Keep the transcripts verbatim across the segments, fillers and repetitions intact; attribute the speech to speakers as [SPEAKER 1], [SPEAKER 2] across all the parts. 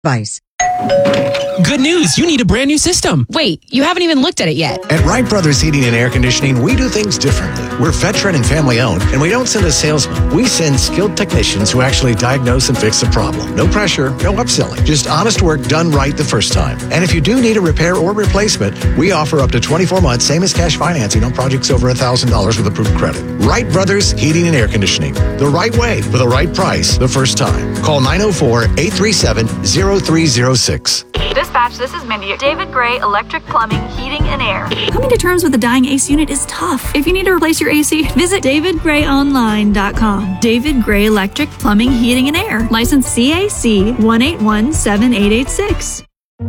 [SPEAKER 1] Advice.
[SPEAKER 2] Good news, you need a brand new system.
[SPEAKER 3] Wait, you haven't even looked at it yet.
[SPEAKER 4] At Wright Brothers Heating and Air Conditioning, we do things differently. We're veteran and family owned, and we don't send a salesman. We send skilled technicians who actually diagnose and fix the problem. No pressure, no upselling, just honest work done right the first time. And if you do need a repair or replacement, we offer up to twenty-four months, same as cash financing on projects over one thousand dollars with approved credit. Wright Brothers Heating and Air Conditioning. The right way, with the right price, the first time. Call nine oh four, eight three seven, oh three oh six.
[SPEAKER 5] Dispatch, this is Mindy. David Gray Electric Plumbing, Heating, and Air.
[SPEAKER 6] Coming to terms with a dying A C unit is tough. If you need to replace your A C, visit david gray online dot com. David Gray Electric Plumbing, Heating, and Air. License C A C one eight one seven eight eight six.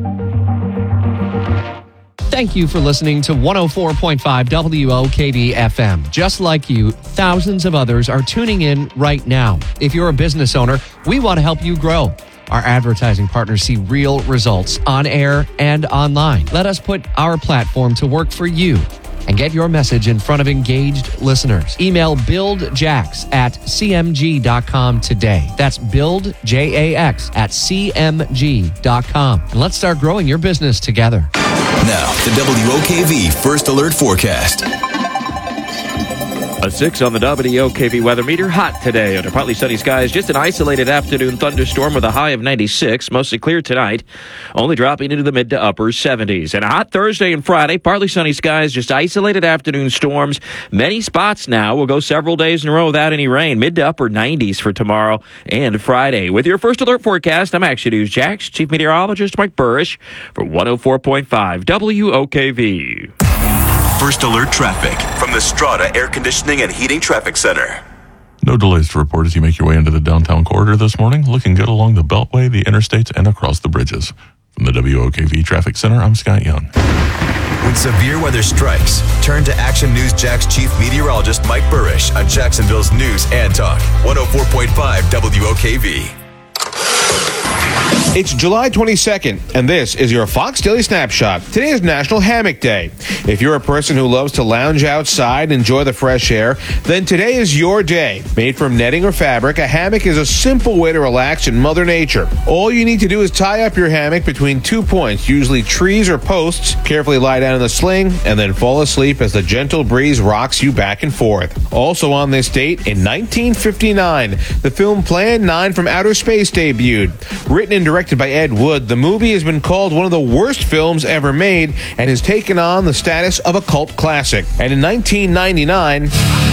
[SPEAKER 7] Thank you for listening to one oh four point five W O K V F M. Just like you, thousands of others are tuning in right now. If you're a business owner, we want to help you grow. Our advertising partners see real results on air and online. Let us put our platform to work for you and get your message in front of engaged listeners. Email buildjax at c m g dot com today. That's build, J A X, at c m g dot com. And let's start growing your business together.
[SPEAKER 8] Now, the W O K V First Alert Forecast.
[SPEAKER 9] A six on the W O K V weather meter. Hot today under partly sunny skies. Just an isolated afternoon thunderstorm with a high of ninety-six. Mostly clear tonight. Only dropping into the mid to upper seventies. And a hot Thursday and Friday. Partly sunny skies. Just isolated afternoon storms. Many spots now. We'll go several days in a row without any rain. Mid to upper nineties for tomorrow and Friday. With your First Alert forecast, I'm Action News Jax Chief Meteorologist Mike Burrish for one oh four point five W O K V.
[SPEAKER 8] First Alert traffic from the Strata Air Conditioning and Heating Traffic Center.
[SPEAKER 10] No delays to report as you make your way into the downtown corridor this morning. Looking good along the Beltway, the interstates, and across the bridges. From the W O K V Traffic Center, I'm Scott Young.
[SPEAKER 8] When severe weather strikes, turn to Action News Jax Chief Meteorologist Mike Burrish on Jacksonville's News and Talk. one oh four point five W O K V.
[SPEAKER 11] It's July twenty-second, and this is your Fox Daily Snapshot. Today is National Hammock Day. If you're a person who loves to lounge outside and enjoy the fresh air, then today is your day. Made from netting or fabric, a hammock is a simple way to relax in Mother Nature. All you need to do is tie up your hammock between two points, usually trees or posts, carefully lie down in the sling, and then fall asleep as the gentle breeze rocks you back and forth. Also on this date, in nineteen fifty-nine, the film Plan nine from Outer Space debuted. Written and directed by Ed Wood, the movie has been called one of the worst films ever made and has taken on the status of a cult classic. And in nineteen ninety-nine,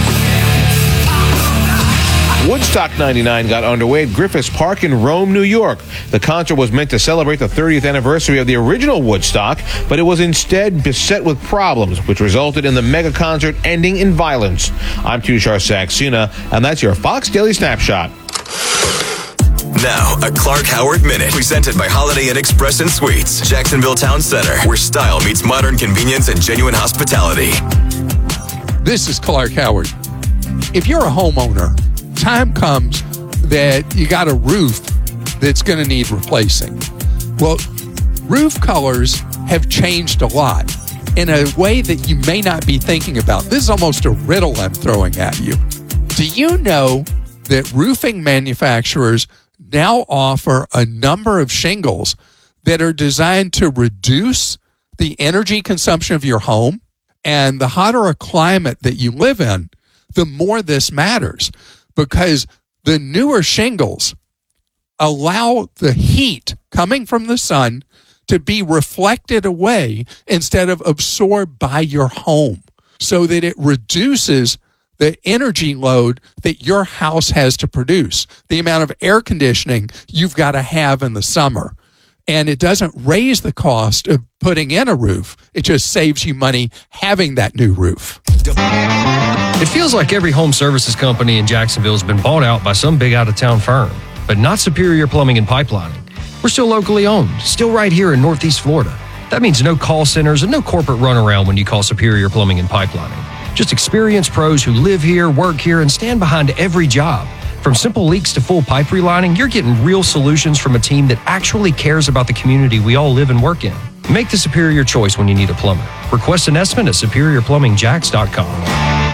[SPEAKER 11] Woodstock ninety-nine got underway at Griffith Park in Rome, New York. The concert was meant to celebrate the thirtieth anniversary of the original Woodstock, but it was instead beset with problems, which resulted in the mega concert ending in violence. I'm Tushar Saxena, and that's your Fox Daily Snapshot.
[SPEAKER 8] Now, a Clark Howard Minute, presented by Holiday Inn Express and Suites, Jacksonville Town Center, where style meets modern convenience and genuine hospitality.
[SPEAKER 12] This is Clark Howard. If you're a homeowner, time comes that you got a roof that's going to need replacing. Well, roof colors have changed a lot in a way that you may not be thinking about. This is almost a riddle I'm throwing at you. Do you know that roofing manufacturers now offer a number of shingles that are designed to reduce the energy consumption of your home? And the hotter a climate that you live in, the more this matters, because the newer shingles allow the heat coming from the sun to be reflected away instead of absorbed by your home, so that it reduces the energy load that your house has to produce, the amount of air conditioning you've got to have in the summer. And it doesn't raise the cost of putting in a roof. It just saves you money having that new roof.
[SPEAKER 13] It feels like every home services company in Jacksonville has been bought out by some big out-of-town firm, but not Superior Plumbing and Pipelining. We're still locally owned, still right here in Northeast Florida. That means no call centers and no corporate runaround when you call Superior Plumbing and Pipelining. Just experienced pros who live here, work here, and stand behind every job. From simple leaks to full pipe relining, you're getting real solutions from a team that actually cares about the community we all live and work in. Make the superior choice when you need a plumber. Request an estimate at superior plumbing jax dot com.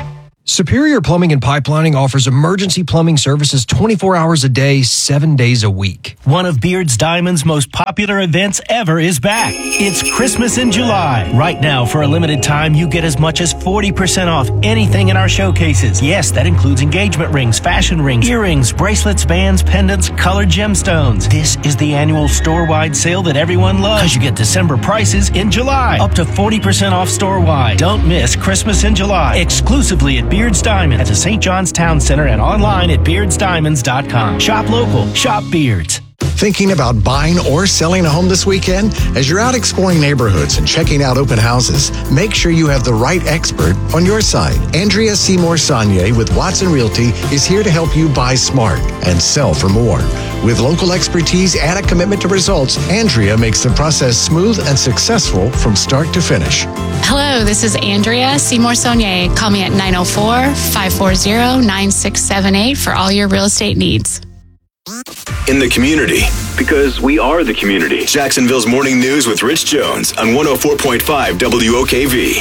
[SPEAKER 13] Superior Plumbing and Pipelining offers emergency plumbing services twenty-four hours a day, seven days a week.
[SPEAKER 1] One of Beard's Diamond's most popular events ever is back. It's Christmas in July. Right now, for a limited time, you get as much as forty percent off anything in our showcases. Yes, that includes engagement rings, fashion rings, earrings, bracelets, bands, pendants, colored gemstones. This is the annual store-wide sale that everyone loves, because you get December prices in July. Up to forty percent off store-wide. Don't miss Christmas in July, exclusively at Beard's Diamond at the Saint John's Town Center and online at beards diamonds dot com. Shop local. Shop Beards.
[SPEAKER 4] Thinking about buying or selling a home this weekend? As you're out exploring neighborhoods and checking out open houses, make sure you have the right expert on your side. Andrea Seymour Saunier with Watson Realty is here to help you buy smart and sell for more. With local expertise and a commitment to results, Andrea makes the process smooth and successful from start to finish.
[SPEAKER 14] Hello, this is Andrea Seymour Saunier. Call me at nine oh four, five four zero, nine six seven eight for all your real estate needs.
[SPEAKER 8] In the community, because we are the community. Jacksonville's Morning News with Rich Jones on one oh four point five W O K V.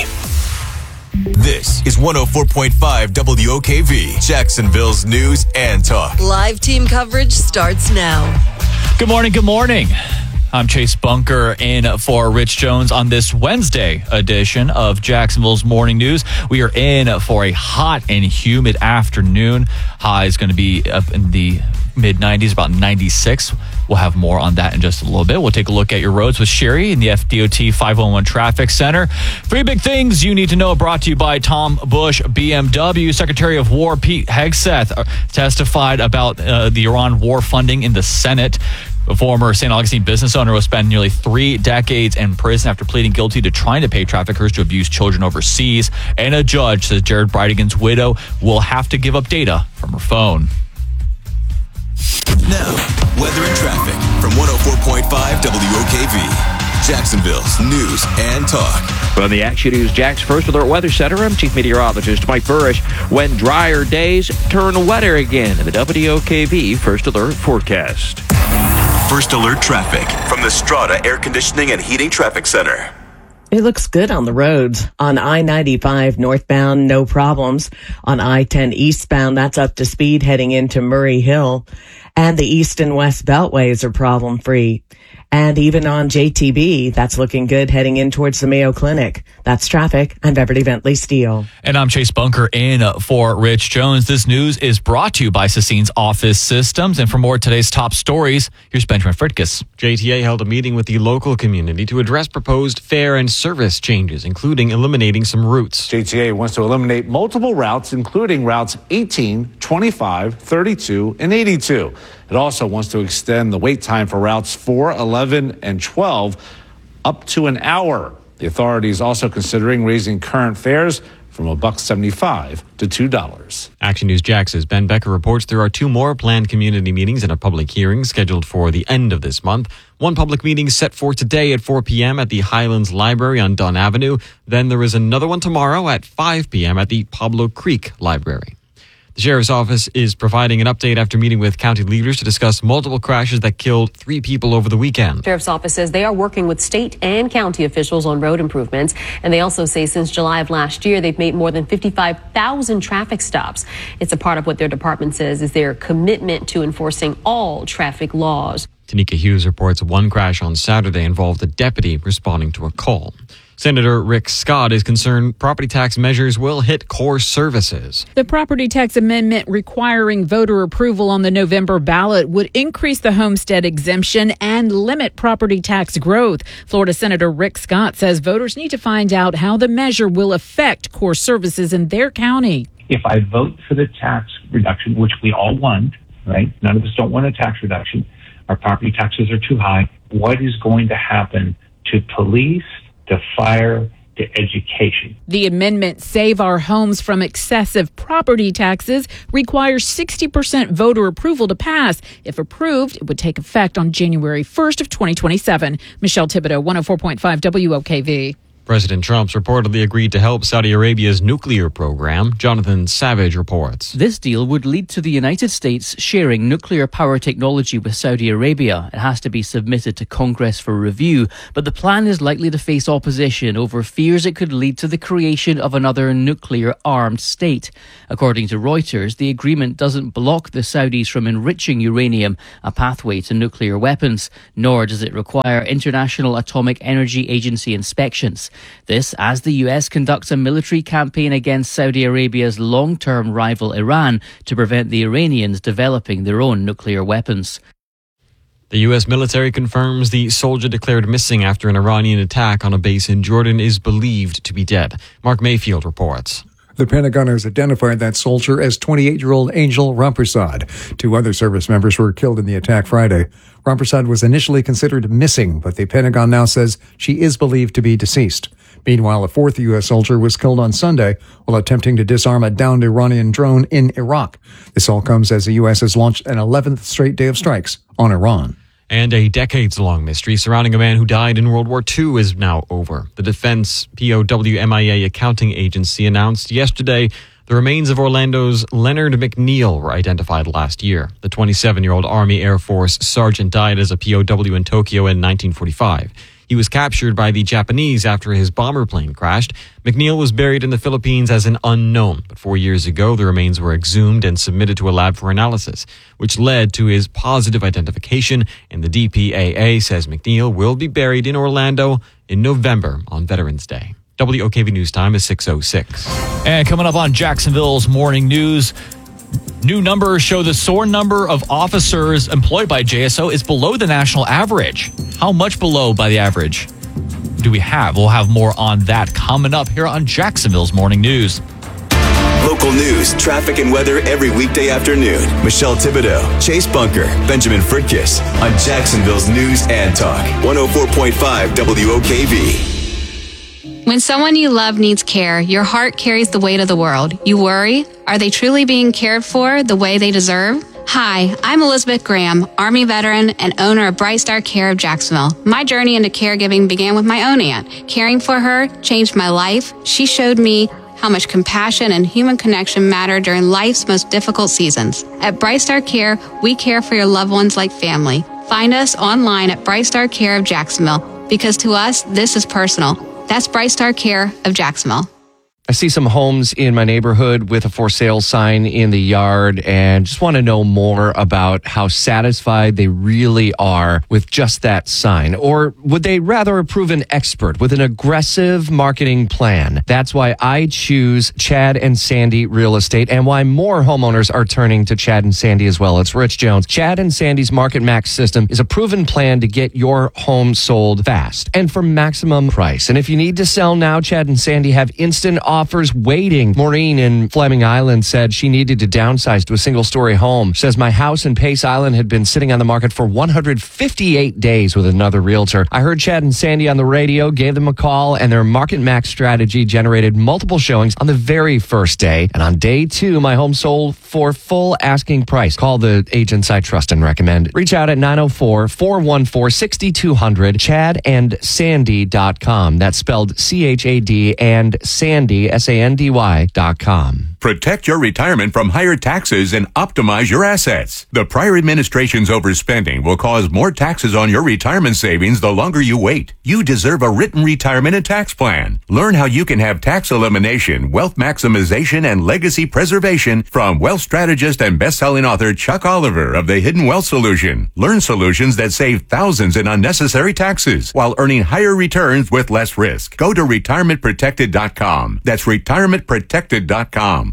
[SPEAKER 8] This is one oh four point five W O K V, Jacksonville's news and talk.
[SPEAKER 15] Live team coverage starts now.
[SPEAKER 16] Good morning, good morning. I'm Chase Bunker in for Rich Jones on this Wednesday edition of Jacksonville's Morning News. We are in for a hot and humid afternoon. High is going to be up in the mid nineties, about ninety-six. We'll have more on that in just a little bit. We'll take a look at your roads with Sherry in the F D O T five one one Traffic Center. Three big things you need to know, brought to you by Tom Bush B M W. Secretary of War Pete Hegseth testified about uh, the Iran war funding in the Senate. The former Saint Augustine business owner will spend nearly three decades in prison after pleading guilty to trying to pay traffickers to abuse children overseas. And a judge says Jared Bridegan's widow will have to give up data from her phone.
[SPEAKER 8] Now, weather and traffic from one oh four point five W O K V, Jacksonville's news and talk.
[SPEAKER 9] From the Action News Jax First Alert Weather Center, I'm Chief Meteorologist Mike Burrish. When drier days turn wetter again in the W O K V First Alert forecast.
[SPEAKER 8] First Alert traffic from the Strata Air Conditioning and Heating Traffic Center.
[SPEAKER 17] It looks good on the roads. On I ninety-five northbound, no problems. On I ten eastbound, that's up to speed heading into Murray Hill. And the east and west beltways are problem-free. And even on J T B, that's looking good heading in towards the Mayo Clinic. That's traffic. I'm Beverly Bentley Steele.
[SPEAKER 16] And I'm Chase Bunker in for Rich Jones. This news is brought to you by Sassine's Office Systems. And for more of today's top stories, here's Benjamin Fritkus.
[SPEAKER 18] J T A held a meeting with the local community to address proposed fare and service changes, including eliminating some routes.
[SPEAKER 19] J T A wants to eliminate multiple routes, including routes eighteen, twenty-five, thirty-two, and eighty-two. It also wants to extend the wait time for routes four, eleven, and twelve up to an hour. The authority is also considering raising current fares from one dollar seventy-five to two dollars.
[SPEAKER 18] Action News Jax's Ben Becker reports there are two more planned community meetings and a public hearing scheduled for the end of this month. One public meeting set for today at four p.m. at the Highlands Library on Dunn Avenue. Then there is another one tomorrow at five p.m. at the Pablo Creek Library. The Sheriff's Office is providing an update after meeting with county leaders to discuss multiple crashes that killed three people over the weekend.
[SPEAKER 20] Sheriff's Office says they are working with state and county officials on road improvements. And they also say since July of last year, they've made more than fifty-five thousand traffic stops. It's a part of what their department says is their commitment to enforcing all traffic laws.
[SPEAKER 18] Tanika Hughes reports one crash on Saturday involved a deputy responding to a call. Senator Rick Scott is concerned property tax measures will hit core services.
[SPEAKER 21] The property tax amendment requiring voter approval on the November ballot would increase the homestead exemption and limit property tax growth. Florida Senator Rick Scott says voters need to find out how the measure will affect core services in their county.
[SPEAKER 22] If I vote for the tax reduction, which we all want, right? None of us don't want a tax reduction. Our property taxes are too high. What is going to happen to police, to fire, to education?
[SPEAKER 21] The amendment, Save Our Homes from Excessive Property Taxes, requires sixty percent voter approval to pass. If approved, it would take effect on January first of twenty twenty-seven. Michelle Thibodeau, one oh four point five W O K V.
[SPEAKER 18] President Trump's reportedly agreed to help Saudi Arabia's nuclear program. Jonathan Savage reports.
[SPEAKER 2] This deal would lead to the United States sharing nuclear power technology with Saudi Arabia. It has to be submitted to Congress for review, but the plan is likely to face opposition over fears it could lead to the creation of another nuclear-armed state. According to Reuters, the agreement doesn't block the Saudis from enriching uranium, a pathway to nuclear weapons, nor does it require International Atomic Energy Agency inspections. This as the U S conducts a military campaign against Saudi Arabia's long-term rival Iran to prevent the Iranians developing their own nuclear weapons.
[SPEAKER 18] The U S military confirms the soldier declared missing after an Iranian attack on a base in Jordan is believed to be dead. Mark Mayfield reports.
[SPEAKER 3] The Pentagon has identified that soldier as twenty-eight-year-old Angel Rampersad. Two other service members were killed in the attack Friday. Rampersad was initially considered missing, but the Pentagon now says she is believed to be deceased. Meanwhile, a fourth U S soldier was killed on Sunday while attempting to disarm a downed Iranian drone in Iraq. This all comes as the U S has launched an eleventh straight day of strikes on Iran.
[SPEAKER 18] And a decades-long mystery surrounding a man who died in World War Two is now over. The Defense P O W M I A accounting agency announced yesterday the remains of Orlando's Leonard McNeil were identified last year. The twenty-seven-year-old Army Air Force sergeant died as a P O W in Tokyo in nineteen forty-five. He was captured by the Japanese after his bomber plane crashed. McNeil was buried in the Philippines as an unknown, but four years ago, the remains were exhumed and submitted to a lab for analysis, which led to his positive identification, and the D P A A says McNeil will be buried in Orlando in November on Veterans Day. W O K V News Time is six oh six.
[SPEAKER 16] And coming up on Jacksonville's Morning News, new numbers show the soaring number of officers employed by J S O is below the national average. How much below by the average do we have? We'll have more on that coming up here on Jacksonville's Morning News.
[SPEAKER 8] Local news, traffic, and weather every weekday afternoon. Michelle Thibodeau, Chase Bunker, Benjamin Fritkiss on Jacksonville's News and Talk. one oh four point five W O K V.
[SPEAKER 14] When someone you love needs care, your heart carries the weight of the world. You worry, are they truly being cared for the way they deserve? Hi, I'm Elizabeth Graham, Army veteran and owner of Bright Star Care of Jacksonville. My journey into caregiving began with my own aunt. Caring for her changed my life. She showed me how much compassion and human connection matter during life's most difficult seasons. At Bright Star Care, we care for your loved ones like family. Find us online at Bright Star Care of Jacksonville, because to us, this is personal. That's Bright Star Care of Jacksonville.
[SPEAKER 7] I see some homes in my neighborhood with a for sale sign in the yard and just want to know more about how satisfied they really are with just that sign. Or would they rather approve an expert with an aggressive marketing plan? That's why I choose Chad and Sandy Real Estate and why more homeowners are turning to Chad and Sandy as well. It's Rich Jones. Chad and Sandy's Market Max system is a proven plan to get your home sold fast and for maximum price. And if you need to sell now, Chad and Sandy have instant offers waiting. Maureen in Fleming Island said she needed to downsize to a single-story home. She says, my house in Pace Island had been sitting on the market for one hundred fifty-eight days with another realtor. I heard Chad and Sandy on the radio, gave them a call, and their Market Max strategy generated multiple showings on the very first day. And on day two, my home sold for full asking price. Call the agents I trust and recommend. Reach out at nine oh four, four one four, six two zero zero, chad and sandy dot com. That's spelled C H A D and Sandy, S A N D Y dot com.
[SPEAKER 23] Protect your retirement from higher taxes and optimize your assets. The prior administration's overspending will cause more taxes on your retirement savings the longer you wait. You deserve a written retirement and tax plan. Learn how you can have tax elimination, wealth maximization, and legacy preservation from wealth strategist and best-selling author Chuck Oliver of The Hidden Wealth Solution. Learn solutions that save thousands in unnecessary taxes while earning higher returns with less risk. Go to retirement protected dot com. That's retirement protected dot com.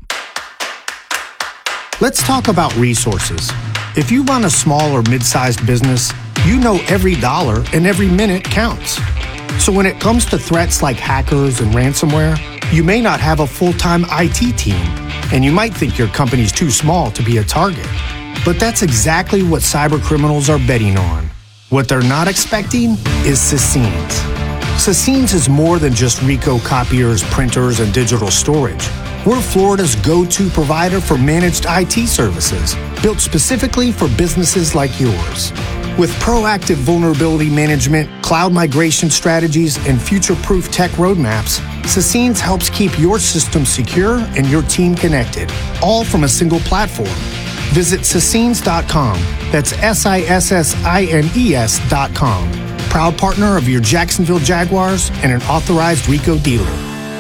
[SPEAKER 24] Let's talk about resources. If you run a small or mid-sized business, you know every dollar and every minute counts. So when it comes to threats like hackers and ransomware, you may not have a full-time I T team, and you might think your company's too small to be a target. But that's exactly what cyber criminals are betting on. What they're not expecting is Sassines. Sassines is more than just Ricoh copiers, printers, and digital storage. We're Florida's go-to provider for managed I T services. built specifically for businesses like yours. With proactive vulnerability management, cloud migration strategies, and future-proof tech roadmaps, Sassines helps keep your system secure and your team connected, all from a single platform. Visit Sassines dot com. That's S I S S I N E S dot com. Proud partner of your Jacksonville Jaguars and an authorized Rico dealer.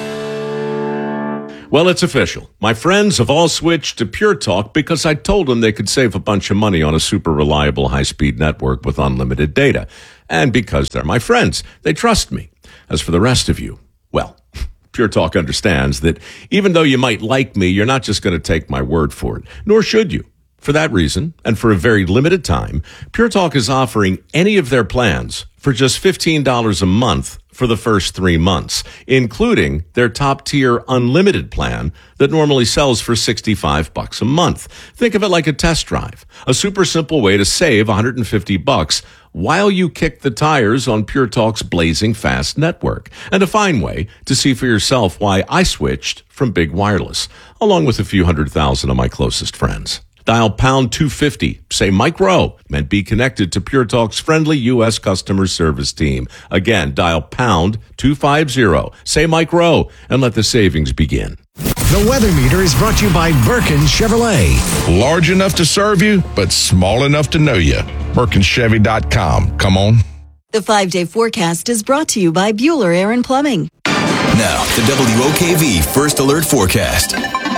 [SPEAKER 5] Well, it's official. My friends have all switched to Pure Talk because I told them they could save a bunch of money on a super reliable high-speed network with unlimited data. And because they're my friends, they trust me. As for the rest of you, well, Pure Talk understands that even though you might like me, you're not just going to take my word for it, nor should you. For that reason, and for a very limited time, Pure Talk is offering any of their plans for just fifteen dollars a month for the first three months, including their top-tier unlimited plan that normally sells for sixty-five bucks a month. Think of it like a test drive, a super simple way to save one hundred fifty bucks while you kick the tires on Pure Talk's blazing fast network, and a fine way to see for yourself why I switched from Big Wireless, along with a few hundred thousand of my closest friends. Dial pound two fifty, say Mike Rowe, and be connected to Pure Talk's friendly U S customer service team. Again, dial pound two fifty, say Mike Rowe, and let the savings begin.
[SPEAKER 4] The weather meter is brought to you by Birkin Chevrolet.
[SPEAKER 6] Large enough to serve you, but small enough to know you. Birkin Chevy dot com. Come on.
[SPEAKER 15] The five-day forecast is brought to you by Bueller Air and Plumbing.
[SPEAKER 8] Now, the W O K V First Alert Forecast.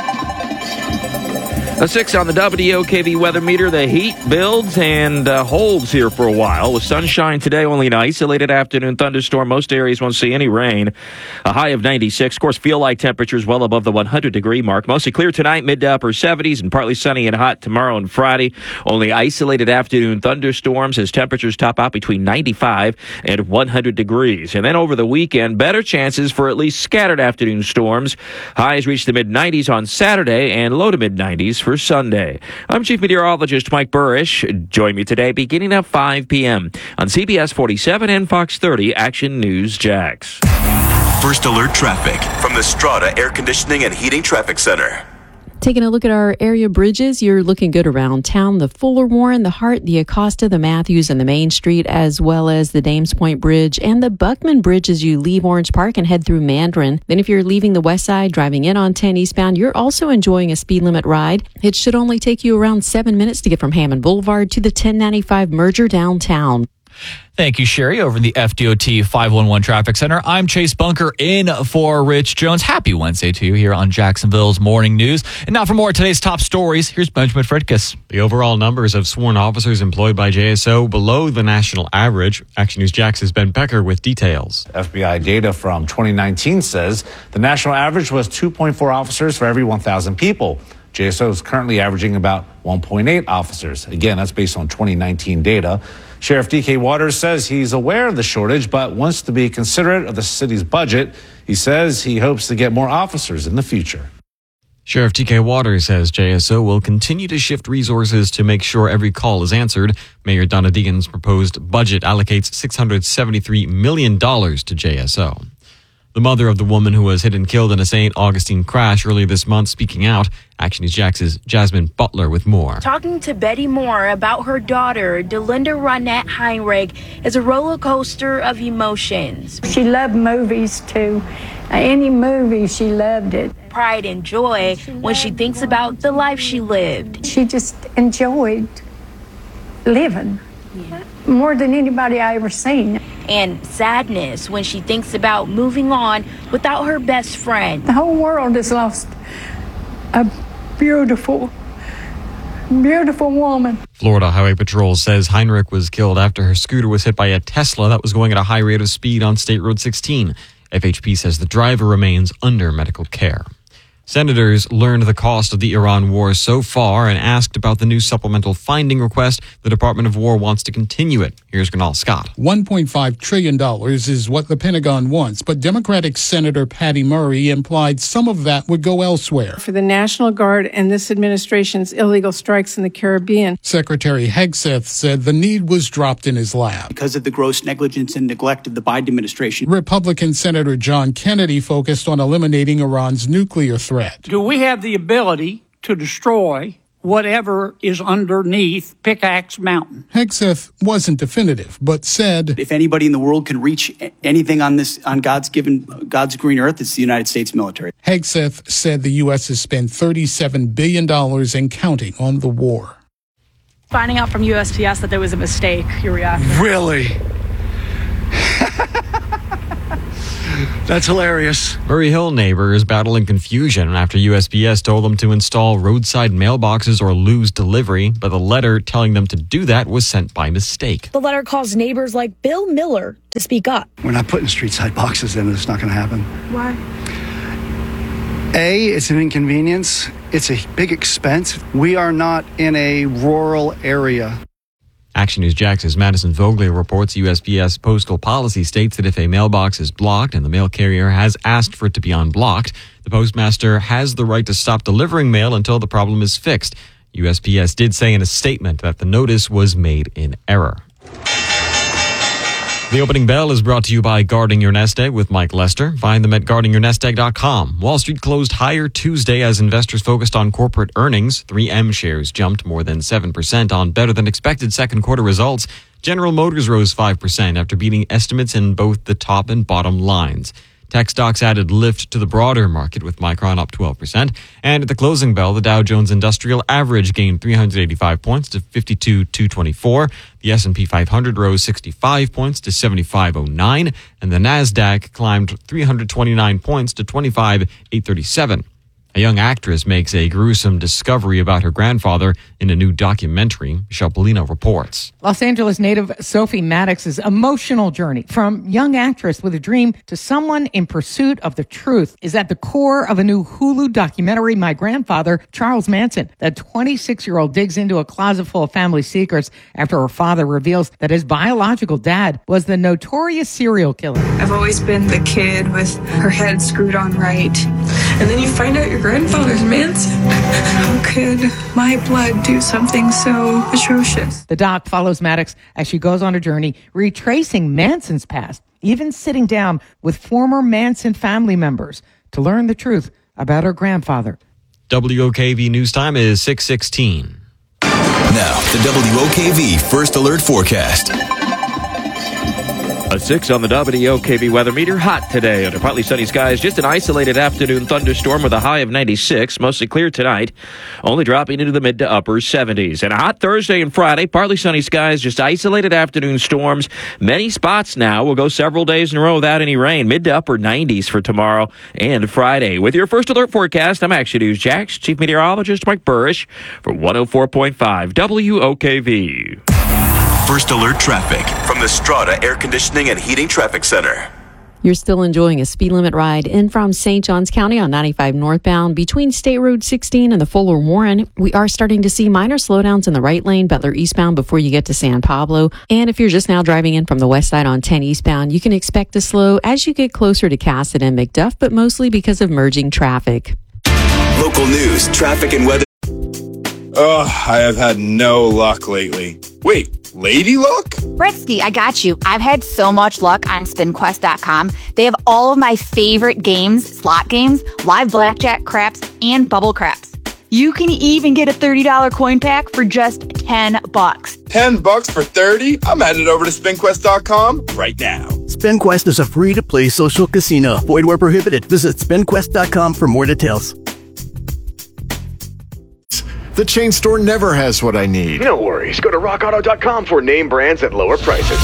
[SPEAKER 9] A six on the W O K V weather meter. The heat builds and uh, holds here for a while. With sunshine today, only an isolated afternoon thunderstorm. Most areas won't see any rain. A high of ninety-six. Of course, feel like temperatures well above the one hundred degree mark. Mostly clear tonight, mid to upper seventies, and partly sunny and hot tomorrow and Friday. Only isolated afternoon thunderstorms as temperatures top out between ninety-five and one hundred degrees. And then over the weekend, better chances for at least scattered afternoon storms. Highs reach the mid nineties on Saturday and low to mid nineties for Sunday. I'm Chief Meteorologist Mike Burrish. Join me today beginning at five p.m. on C B S forty-seven and Fox thirty Action News Jax.
[SPEAKER 8] First Alert traffic from the Strata Air Conditioning and Heating Traffic Center.
[SPEAKER 10] Taking a look at our area bridges, you're looking good around town. The Fuller Warren, the Hart, the Acosta, the Matthews, and the Main Street, as well as the Dames Point Bridge and the Buckman Bridge as you leave Orange Park and head through Mandarin. Then if you're leaving the west side, driving in on ten eastbound, you're also enjoying a speed limit ride. It should only take you around seven minutes to get from Hammond Boulevard to the ten ninety-five merger downtown.
[SPEAKER 16] Thank you, Sherry. Over in the F D O T five one one Traffic Center, I'm Chase Bunker in for Rich Jones. Happy Wednesday to you here on Jacksonville's Morning News. And now for more of today's top stories, here's Benjamin Fredkes.
[SPEAKER 18] The overall numbers of sworn officers employed by J S O below the national average. Action News Jax's Ben Becker with details.
[SPEAKER 19] F B I data from twenty nineteen says the national average was two point four officers for every one thousand people. J S O is currently averaging about one point eight officers. Again, that's based on twenty nineteen data. Sheriff D K Waters says he's aware of the shortage, but wants to be considerate of the city's budget. He says he hopes to get more officers in the future.
[SPEAKER 18] Sheriff D K Waters says J S O will continue to shift resources to make sure every call is answered. Mayor Donna Deegan's proposed budget allocates six hundred seventy-three million dollars to J S O. The mother of the woman who was hit and killed in a Saint Augustine crash earlier this month speaking out. Action News Jax's Jasmine Butler with more.
[SPEAKER 11] Talking to Betty Moore about her daughter, Delinda Ronette Heinrich, is a roller coaster of emotions.
[SPEAKER 25] She loved movies too. Any movie, she loved it.
[SPEAKER 11] Pride and joy when she thinks about the life she lived.
[SPEAKER 25] She just enjoyed living. Yeah. More than anybody I ever seen.
[SPEAKER 11] And sadness when she thinks about moving on without her best friend.
[SPEAKER 25] The whole world has lost a beautiful, beautiful woman.
[SPEAKER 18] Florida Highway Patrol says Heinrich was killed after her scooter was hit by a Tesla that was going at a high rate of speed on State Road sixteen. F H P says the driver remains under medical care. Senators learned the cost of the Iran war so far and asked about the new supplemental funding request. The Department of War wants to continue it. Here's Gunal Scott.
[SPEAKER 26] one point five trillion dollars is what the Pentagon wants, but Democratic Senator Patty Murray implied some of that would go elsewhere.
[SPEAKER 27] For the National Guard and this administration's illegal strikes in the Caribbean.
[SPEAKER 26] Secretary Hegseth said the need was dropped in his lap.
[SPEAKER 28] Because of the gross negligence and neglect of the Biden administration.
[SPEAKER 26] Republican Senator John Kennedy focused on eliminating Iran's nuclear threat.
[SPEAKER 29] Do we have the ability to destroy
[SPEAKER 1] whatever is underneath Pickaxe Mountain.
[SPEAKER 26] Hegseth wasn't definitive, but said,
[SPEAKER 28] if anybody in the world can reach anything on this, on God's given, God's green earth, it's the United States military.
[SPEAKER 26] Hegseth said the U S has spent thirty-seven billion dollars and counting on the war.
[SPEAKER 2] Finding out from U S P S that there was a mistake, your reaction?
[SPEAKER 12] Really? That's hilarious.
[SPEAKER 18] Murray Hill neighbor is battling confusion after U S P S told them to install roadside mailboxes or lose delivery, but the letter telling them to do that was sent by mistake.
[SPEAKER 13] The letter caused neighbors like Bill Miller to speak up.
[SPEAKER 12] We're not putting street side boxes in. It's not going to happen.
[SPEAKER 2] Why?
[SPEAKER 12] A, it's an inconvenience. It's a big expense. We are not in a rural area.
[SPEAKER 18] Action News Jax's Madison Vogler reports U S P S postal policy states that if a mailbox is blocked and the mail carrier has asked for it to be unblocked, the postmaster has the right to stop delivering mail until the problem is fixed. U S P S did say in a statement that the notice was made in error. The opening bell is brought to you by Guarding Your Nest Egg with Mike Lester. Find them at guarding your nest egg dot com. Wall Street closed higher Tuesday as investors focused on corporate earnings. three M shares jumped more than seven percent on better than expected second quarter results. General Motors rose five percent after beating estimates in both the top and bottom lines. Tech stocks added lift to the broader market with Micron up twelve percent. And at the closing bell, the Dow Jones Industrial Average gained three hundred eighty-five points to fifty-two thousand two hundred twenty-four. The S and P five hundred rose sixty-five points to seventy-five thousand nine. And the NASDAQ climbed three hundred twenty-nine points to twenty-five thousand eight hundred thirty-seven. A young actress makes a gruesome discovery about her grandfather in a new documentary. Michelle Polino reports.
[SPEAKER 17] Los Angeles native Sophie Maddox's emotional journey from young actress with a dream to someone in pursuit of the truth is at the core of a new Hulu documentary, My Grandfather, Charles Manson. The twenty-six-year-old digs into a closet full of family secrets after her father reveals that his biological dad was the notorious serial killer.
[SPEAKER 20] I've always been the kid with her head screwed on right. And then you find out your grandfather's Manson. How could my blood do something so atrocious?
[SPEAKER 17] The doc follows Maddox as she goes on a journey retracing Manson's past, even sitting down with former Manson family members to learn the truth about her grandfather.
[SPEAKER 18] W O K V News Time is six sixteen.
[SPEAKER 8] Now, the W O K V First Alert Forecast.
[SPEAKER 9] A six on the W O K V weather meter. Hot today under partly sunny skies. Just an isolated afternoon thunderstorm with a high of ninety-six. Mostly clear tonight. Only dropping into the mid to upper seventies. And a hot Thursday and Friday. Partly sunny skies. Just isolated afternoon storms. Many spots now. We'll go several days in a row without any rain. Mid to upper nineties for tomorrow and Friday. With your First Alert forecast, I'm Action News Jax. Chief Meteorologist Mike Burrish for one oh four point five W O K V.
[SPEAKER 8] First Alert traffic from the Strata Air Conditioning and Heating Traffic Center.
[SPEAKER 10] You're still enjoying a speed limit ride in from Saint Johns County on ninety-five northbound between State Road sixteen and the Fuller Warren. We are starting to see minor slowdowns in the right lane, Butler eastbound before you get to San Pablo. And if you're just now driving in from the west side on ten eastbound, you can expect to slow as you get closer to Cassett and McDuff, but mostly because of merging traffic.
[SPEAKER 8] Local news, traffic, and weather.
[SPEAKER 21] Ugh, I have had no luck lately. Wait, lady luck?
[SPEAKER 22] Britsky, I got you. I've had so much luck on spin quest dot com. They have all of my favorite games, slot games, live blackjack, craps, and bubble craps. You can even get a thirty dollars coin pack for just ten bucks.
[SPEAKER 21] ten bucks for thirty? I'm headed over to spin quest dot com right now.
[SPEAKER 29] SpinQuest is a free-to-play social casino. Void where prohibited. Visit spin quest dot com for more details.
[SPEAKER 30] The chain store never has what I need.
[SPEAKER 31] No worries. Go to rock auto dot com for name brands at lower prices.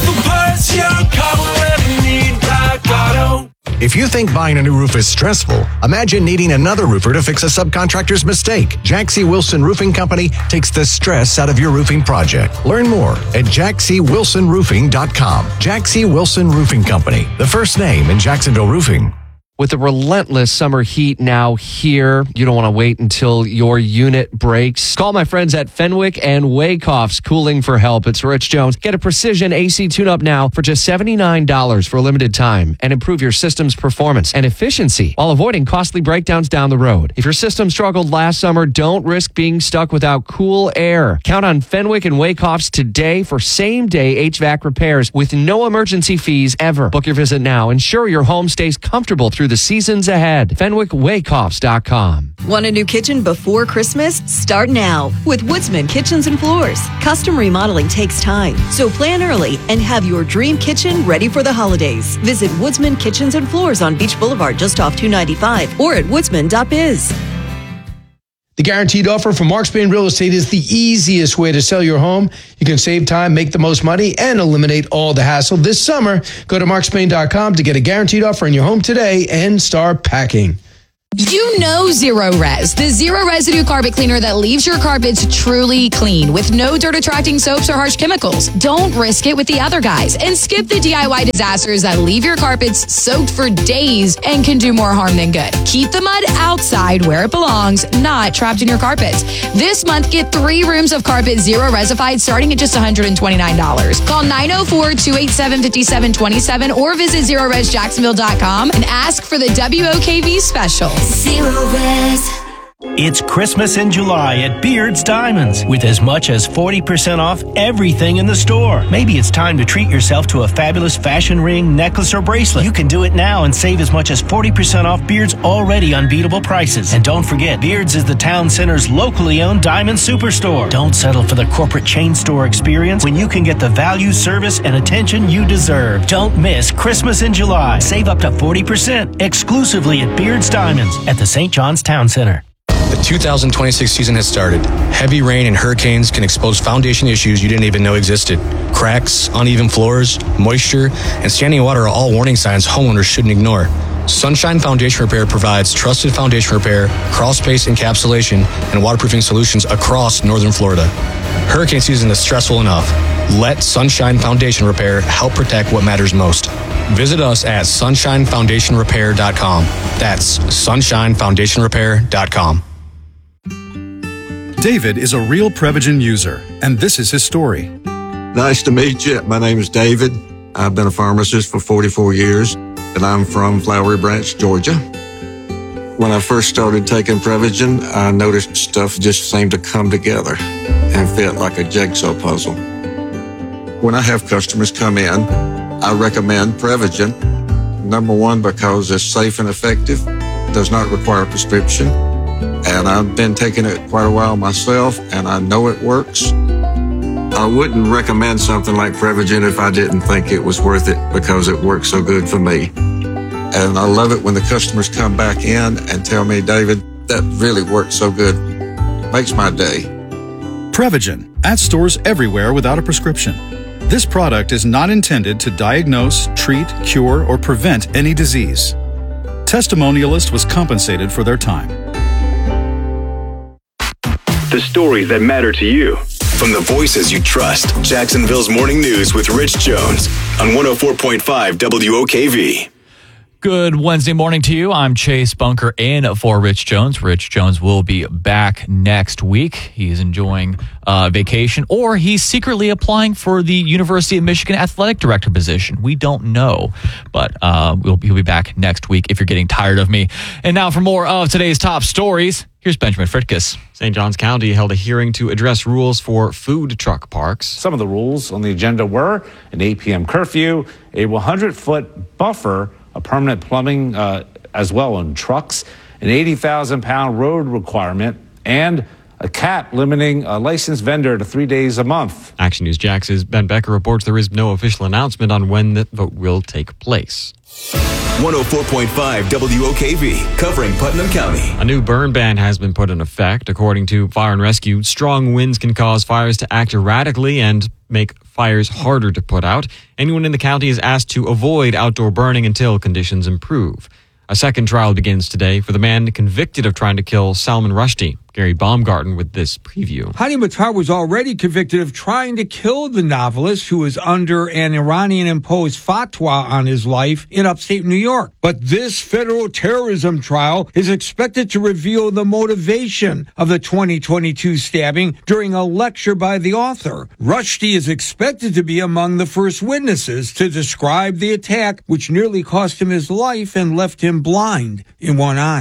[SPEAKER 4] If you think buying a new roof is stressful, imagine needing another roofer to fix a subcontractor's mistake. Jack C. Wilson Roofing Company takes the stress out of your roofing project. Learn more at jack c wilson roofing dot com. Jack C. Wilson Roofing Company, the first name in Jacksonville roofing.
[SPEAKER 7] With the relentless summer heat now here, you don't want to wait until your unit breaks. Call my friends at Fenwick and Wakehoff's Cooling for help. It's Rich Jones. Get a precision A C tune-up now for just seventy-nine dollars for a limited time and improve your system's performance and efficiency while avoiding costly breakdowns down the road. If your system struggled last summer, don't risk being stuck without cool air. Count on Fenwick and Wakehoff's today for same-day H V A C repairs with no emergency fees ever. Book your visit now. Ensure your home stays comfortable through the the seasons ahead. Fenwick Waycofts dot com.
[SPEAKER 3] Want a new kitchen before Christmas? Start now with Woodsman Kitchens and Floors. Custom remodeling takes time, so plan early and have your dream kitchen ready for the holidays. Visit Woodsman Kitchens and Floors on Beach Boulevard just off two ninety-five or at woodsman dot biz.
[SPEAKER 5] The Guaranteed Offer from Mark Spain Real Estate is the easiest way to sell your home. You can save time, make the most money, and eliminate all the hassle. This summer, go to mark spain dot com to get a guaranteed offer in your home today and start packing.
[SPEAKER 6] You know Zero Res, the zero residue carpet cleaner that leaves your carpets truly clean with no dirt attracting soaps or harsh chemicals. Don't risk it with the other guys and skip the D I Y disasters that leave your carpets soaked for days and can do more harm than good. Keep the mud outside where it belongs, not trapped in your carpets. This month, get three rooms of carpet Zero Resified starting at just one hundred twenty-nine dollars. Call nine oh four, two eight seven, five seven two seven or visit zero res jacksonville dot com and ask for the W O K V special.
[SPEAKER 11] Zero Res. It's Christmas in July at Beard's Diamonds with as much as forty percent off everything in the store. Maybe it's time to treat yourself to a fabulous fashion ring, necklace, or bracelet. You can do it now and save as much as forty percent off Beard's already unbeatable prices. And don't forget, Beard's is the town center's locally owned diamond superstore. Don't settle for the corporate chain store experience when you can get the value, service, and attention you deserve. Don't miss Christmas in July. Save up to forty percent exclusively at Beard's Diamonds at the Saint John's Town Center.
[SPEAKER 14] The two thousand twenty-six season has started. Heavy rain and hurricanes can expose foundation issues you didn't even know existed. Cracks, uneven floors, moisture, and standing water are all warning signs homeowners shouldn't ignore. Sunshine Foundation Repair provides trusted foundation repair, crawl space encapsulation, and waterproofing solutions across northern Florida. Hurricane season is stressful enough. Let Sunshine Foundation Repair help protect what matters most. Visit us at sunshine foundation repair dot com. That's sunshine foundation repair dot com.
[SPEAKER 15] David is a real Prevagen user, and this is his story.
[SPEAKER 16] Nice to meet you. My name is David. I've been a pharmacist for forty-four years, and I'm from Flowery Branch, Georgia. When I first started taking Prevagen, I noticed stuff just seemed to come together and fit like a jigsaw puzzle. When I have customers come in, I recommend Prevagen. Number one, because it's safe and effective, does not require a prescription. And I've been taking it quite a while myself, and I know it works. I wouldn't recommend something like Prevagen if I didn't think it was worth it because it works so good for me. And I love it when the customers come back in and tell me, David, that really worked so good. Makes my day.
[SPEAKER 15] Prevagen, at stores everywhere without a prescription. This product is not intended to diagnose, treat, cure, or prevent any disease. Testimonialist was compensated for their time.
[SPEAKER 8] The stories that matter to you. From the voices you trust. Jacksonville's Morning News with Rich Jones on one oh four point five W O K V.
[SPEAKER 19] Good Wednesday morning to you. I'm Chase Bunker in for Rich Jones. Rich Jones will be back next week. He's enjoying uh, vacation, or he's secretly applying for the University of Michigan athletic director position. We don't know, but uh, we'll, he'll be back next week if you're getting tired of me. And now for more of today's top stories, here's Benjamin Fritkus.
[SPEAKER 18] Saint Johns County held a hearing to address rules for food truck parks.
[SPEAKER 23] Some of the rules on the agenda were an eight p.m. curfew, a one hundred foot buffer, a permanent plumbing uh, as well on trucks, an eighty thousand pound road requirement, and a cap limiting a licensed vendor to three days a month.
[SPEAKER 18] Action News Jax's Ben Becker reports there is no official announcement on when the vote will take place.
[SPEAKER 8] one oh four point five W O K V, covering Putnam County.
[SPEAKER 18] A new burn ban has been put in effect. According to Fire and Rescue, strong winds can cause fires to act erratically and make fires harder to put out. Anyone in the county is asked to avoid outdoor burning until conditions improve. A second trial begins today for the man convicted of trying to kill Salman Rushdie. Gary Baumgarten with this preview.
[SPEAKER 24] Hadi Matar was already convicted of trying to kill the novelist who was under an Iranian-imposed fatwa on his life in upstate New York. But this federal terrorism trial is expected to reveal the motivation of the twenty twenty-two stabbing during a lecture by the author. Rushdie is expected to be among the first witnesses to describe the attack, which nearly cost him his life and left him blind in one eye.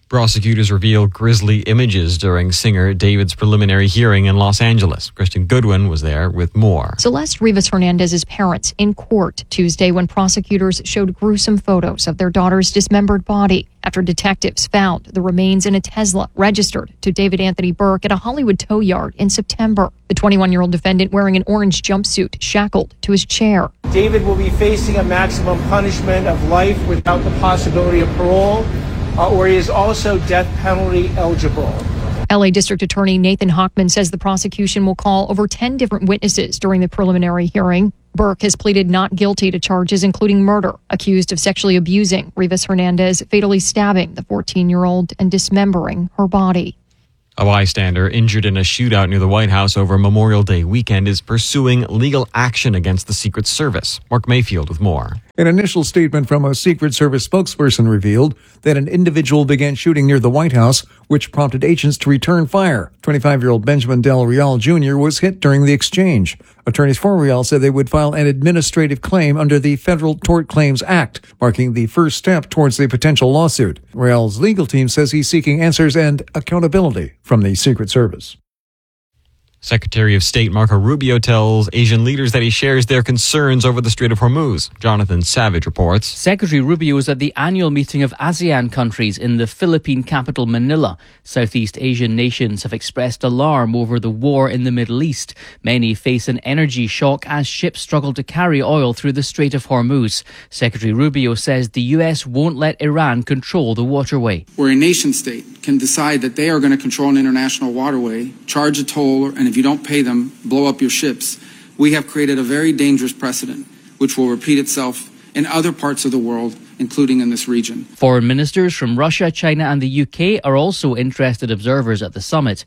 [SPEAKER 18] Prosecutors reveal grisly images during singer David's preliminary hearing in Los Angeles. Kristen Goodwin was there with more.
[SPEAKER 1] Celeste Rivas Hernandez's parents in court Tuesday when prosecutors showed gruesome photos of their daughter's dismembered body after detectives found the remains in a Tesla registered to David Anthony Burke at a Hollywood tow yard in September. The twenty-one-year-old defendant wearing an orange jumpsuit shackled to his chair.
[SPEAKER 2] David will be facing a maximum punishment of life without the possibility of parole. Uh, or he is also death penalty eligible.
[SPEAKER 1] L A District Attorney Nathan Hochman says the prosecution will call over ten different witnesses during the preliminary hearing. Burke has pleaded not guilty to charges including murder, accused of sexually abusing Rivas Hernandez, fatally stabbing the fourteen-year-old and dismembering her body.
[SPEAKER 18] A bystander injured in a shootout near the White House over Memorial Day weekend is pursuing legal action against the Secret Service. Mark Mayfield with more.
[SPEAKER 9] An initial statement from a Secret Service spokesperson revealed that an individual began shooting near the White House, which prompted agents to return fire. twenty-five-year-old Benjamin Del Real Junior was hit during the exchange. Attorneys for Real said they would file an administrative claim under the Federal Tort Claims Act, marking the first step towards the potential lawsuit. Real's legal team says he's seeking answers and accountability from the Secret Service.
[SPEAKER 18] Secretary of State Marco Rubio tells Asian leaders that he shares their concerns over the Strait of Hormuz. Jonathan Savage reports.
[SPEAKER 12] Secretary Rubio was at the annual meeting of ASEAN countries in the Philippine capital Manila. Southeast Asian nations have expressed alarm over the war in the Middle East. Many face an energy shock as ships struggle to carry oil through the Strait of Hormuz. Secretary Rubio says the U S won't let Iran control the waterway.
[SPEAKER 13] Where a nation state can decide that they are going to control an international waterway, charge a toll, and if you don't pay them, blow up your ships, we have created a very dangerous precedent, which will repeat itself in other parts of the world, including in this region.
[SPEAKER 12] Foreign ministers from Russia, China, and the U K are also interested observers at the summit.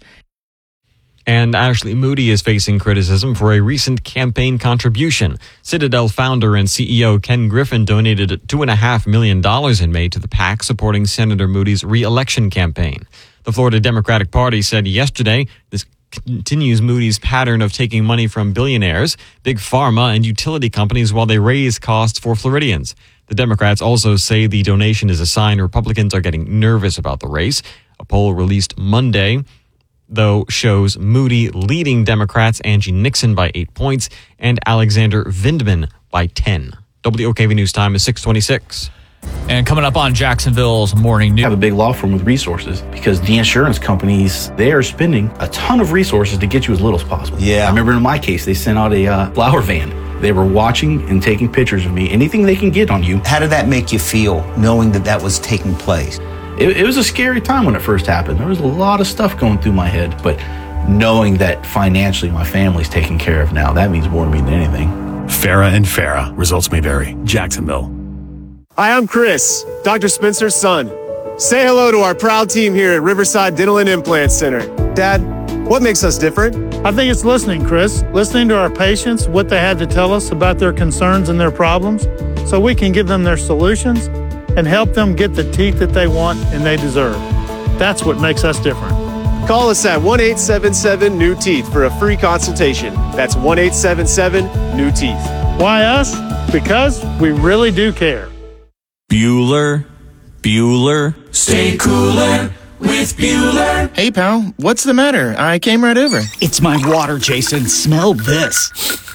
[SPEAKER 18] And Ashley Moody is facing criticism for a recent campaign contribution. Citadel founder and C E O Ken Griffin donated two point five million dollars in May to the PAC supporting Senator Moody's re-election campaign. The Florida Democratic Party said yesterday this continues Moody's pattern of taking money from billionaires, big pharma, and utility companies while they raise costs for Floridians. The Democrats also say the donation is a sign Republicans are getting nervous about the race. A poll released Monday, though, shows Moody leading Democrats Angie Nixon by eight points and Alexander Vindman by ten. W O K V News Time is six twenty-six.
[SPEAKER 19] And coming up on Jacksonville's Morning News.
[SPEAKER 17] I have a big law firm with resources because the insurance companies, they are spending a ton of resources to get you as little as possible. Yeah. I remember in my case, they sent out a uh, flower van. They were watching and taking pictures of me, anything they can get on you.
[SPEAKER 20] How did that make you feel, knowing that that was taking place?
[SPEAKER 17] It, it was a scary time when it first happened. There was a lot of stuff going through my head, but knowing that financially my family's taken care of now, that means more to me than anything.
[SPEAKER 25] Farah and Farah. Results may vary. Jacksonville.
[SPEAKER 26] Hi, I'm Chris, Doctor Spencer's son. Say hello to our proud team here at Riverside Dental and Implant Center. Dad, what makes us different?
[SPEAKER 27] I think it's listening, Chris. Listening to our patients, what they had to tell us about their concerns and their problems, so we can give them their solutions and help them get the teeth that they want and they deserve. That's what makes us different.
[SPEAKER 26] Call us at one eight seven seven new teeth for a free consultation. That's one eight seven seven new teeth.
[SPEAKER 27] Why us? Because we really do care.
[SPEAKER 28] Bueller, Bueller,
[SPEAKER 32] stay cooler with Bueller.
[SPEAKER 33] Hey, pal, what's the matter? I came right over.
[SPEAKER 32] It's my water, Jason. Smell this.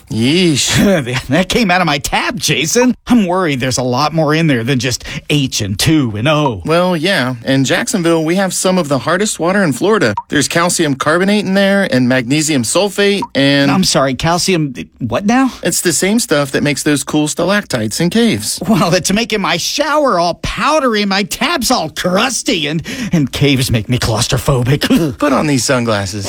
[SPEAKER 33] Yeesh.
[SPEAKER 32] That came out of my tap, Jason. I'm worried there's a lot more in there than just H and two and O.
[SPEAKER 33] Well, yeah. In Jacksonville, we have some of the hardest water in Florida. There's calcium carbonate in there and magnesium sulfate and...
[SPEAKER 32] I'm sorry, calcium... what now?
[SPEAKER 33] It's the same stuff that makes those cool stalactites in caves.
[SPEAKER 32] Well, it's making my shower all powdery and my tabs all crusty and, and caves make me claustrophobic.
[SPEAKER 33] Put on these sunglasses.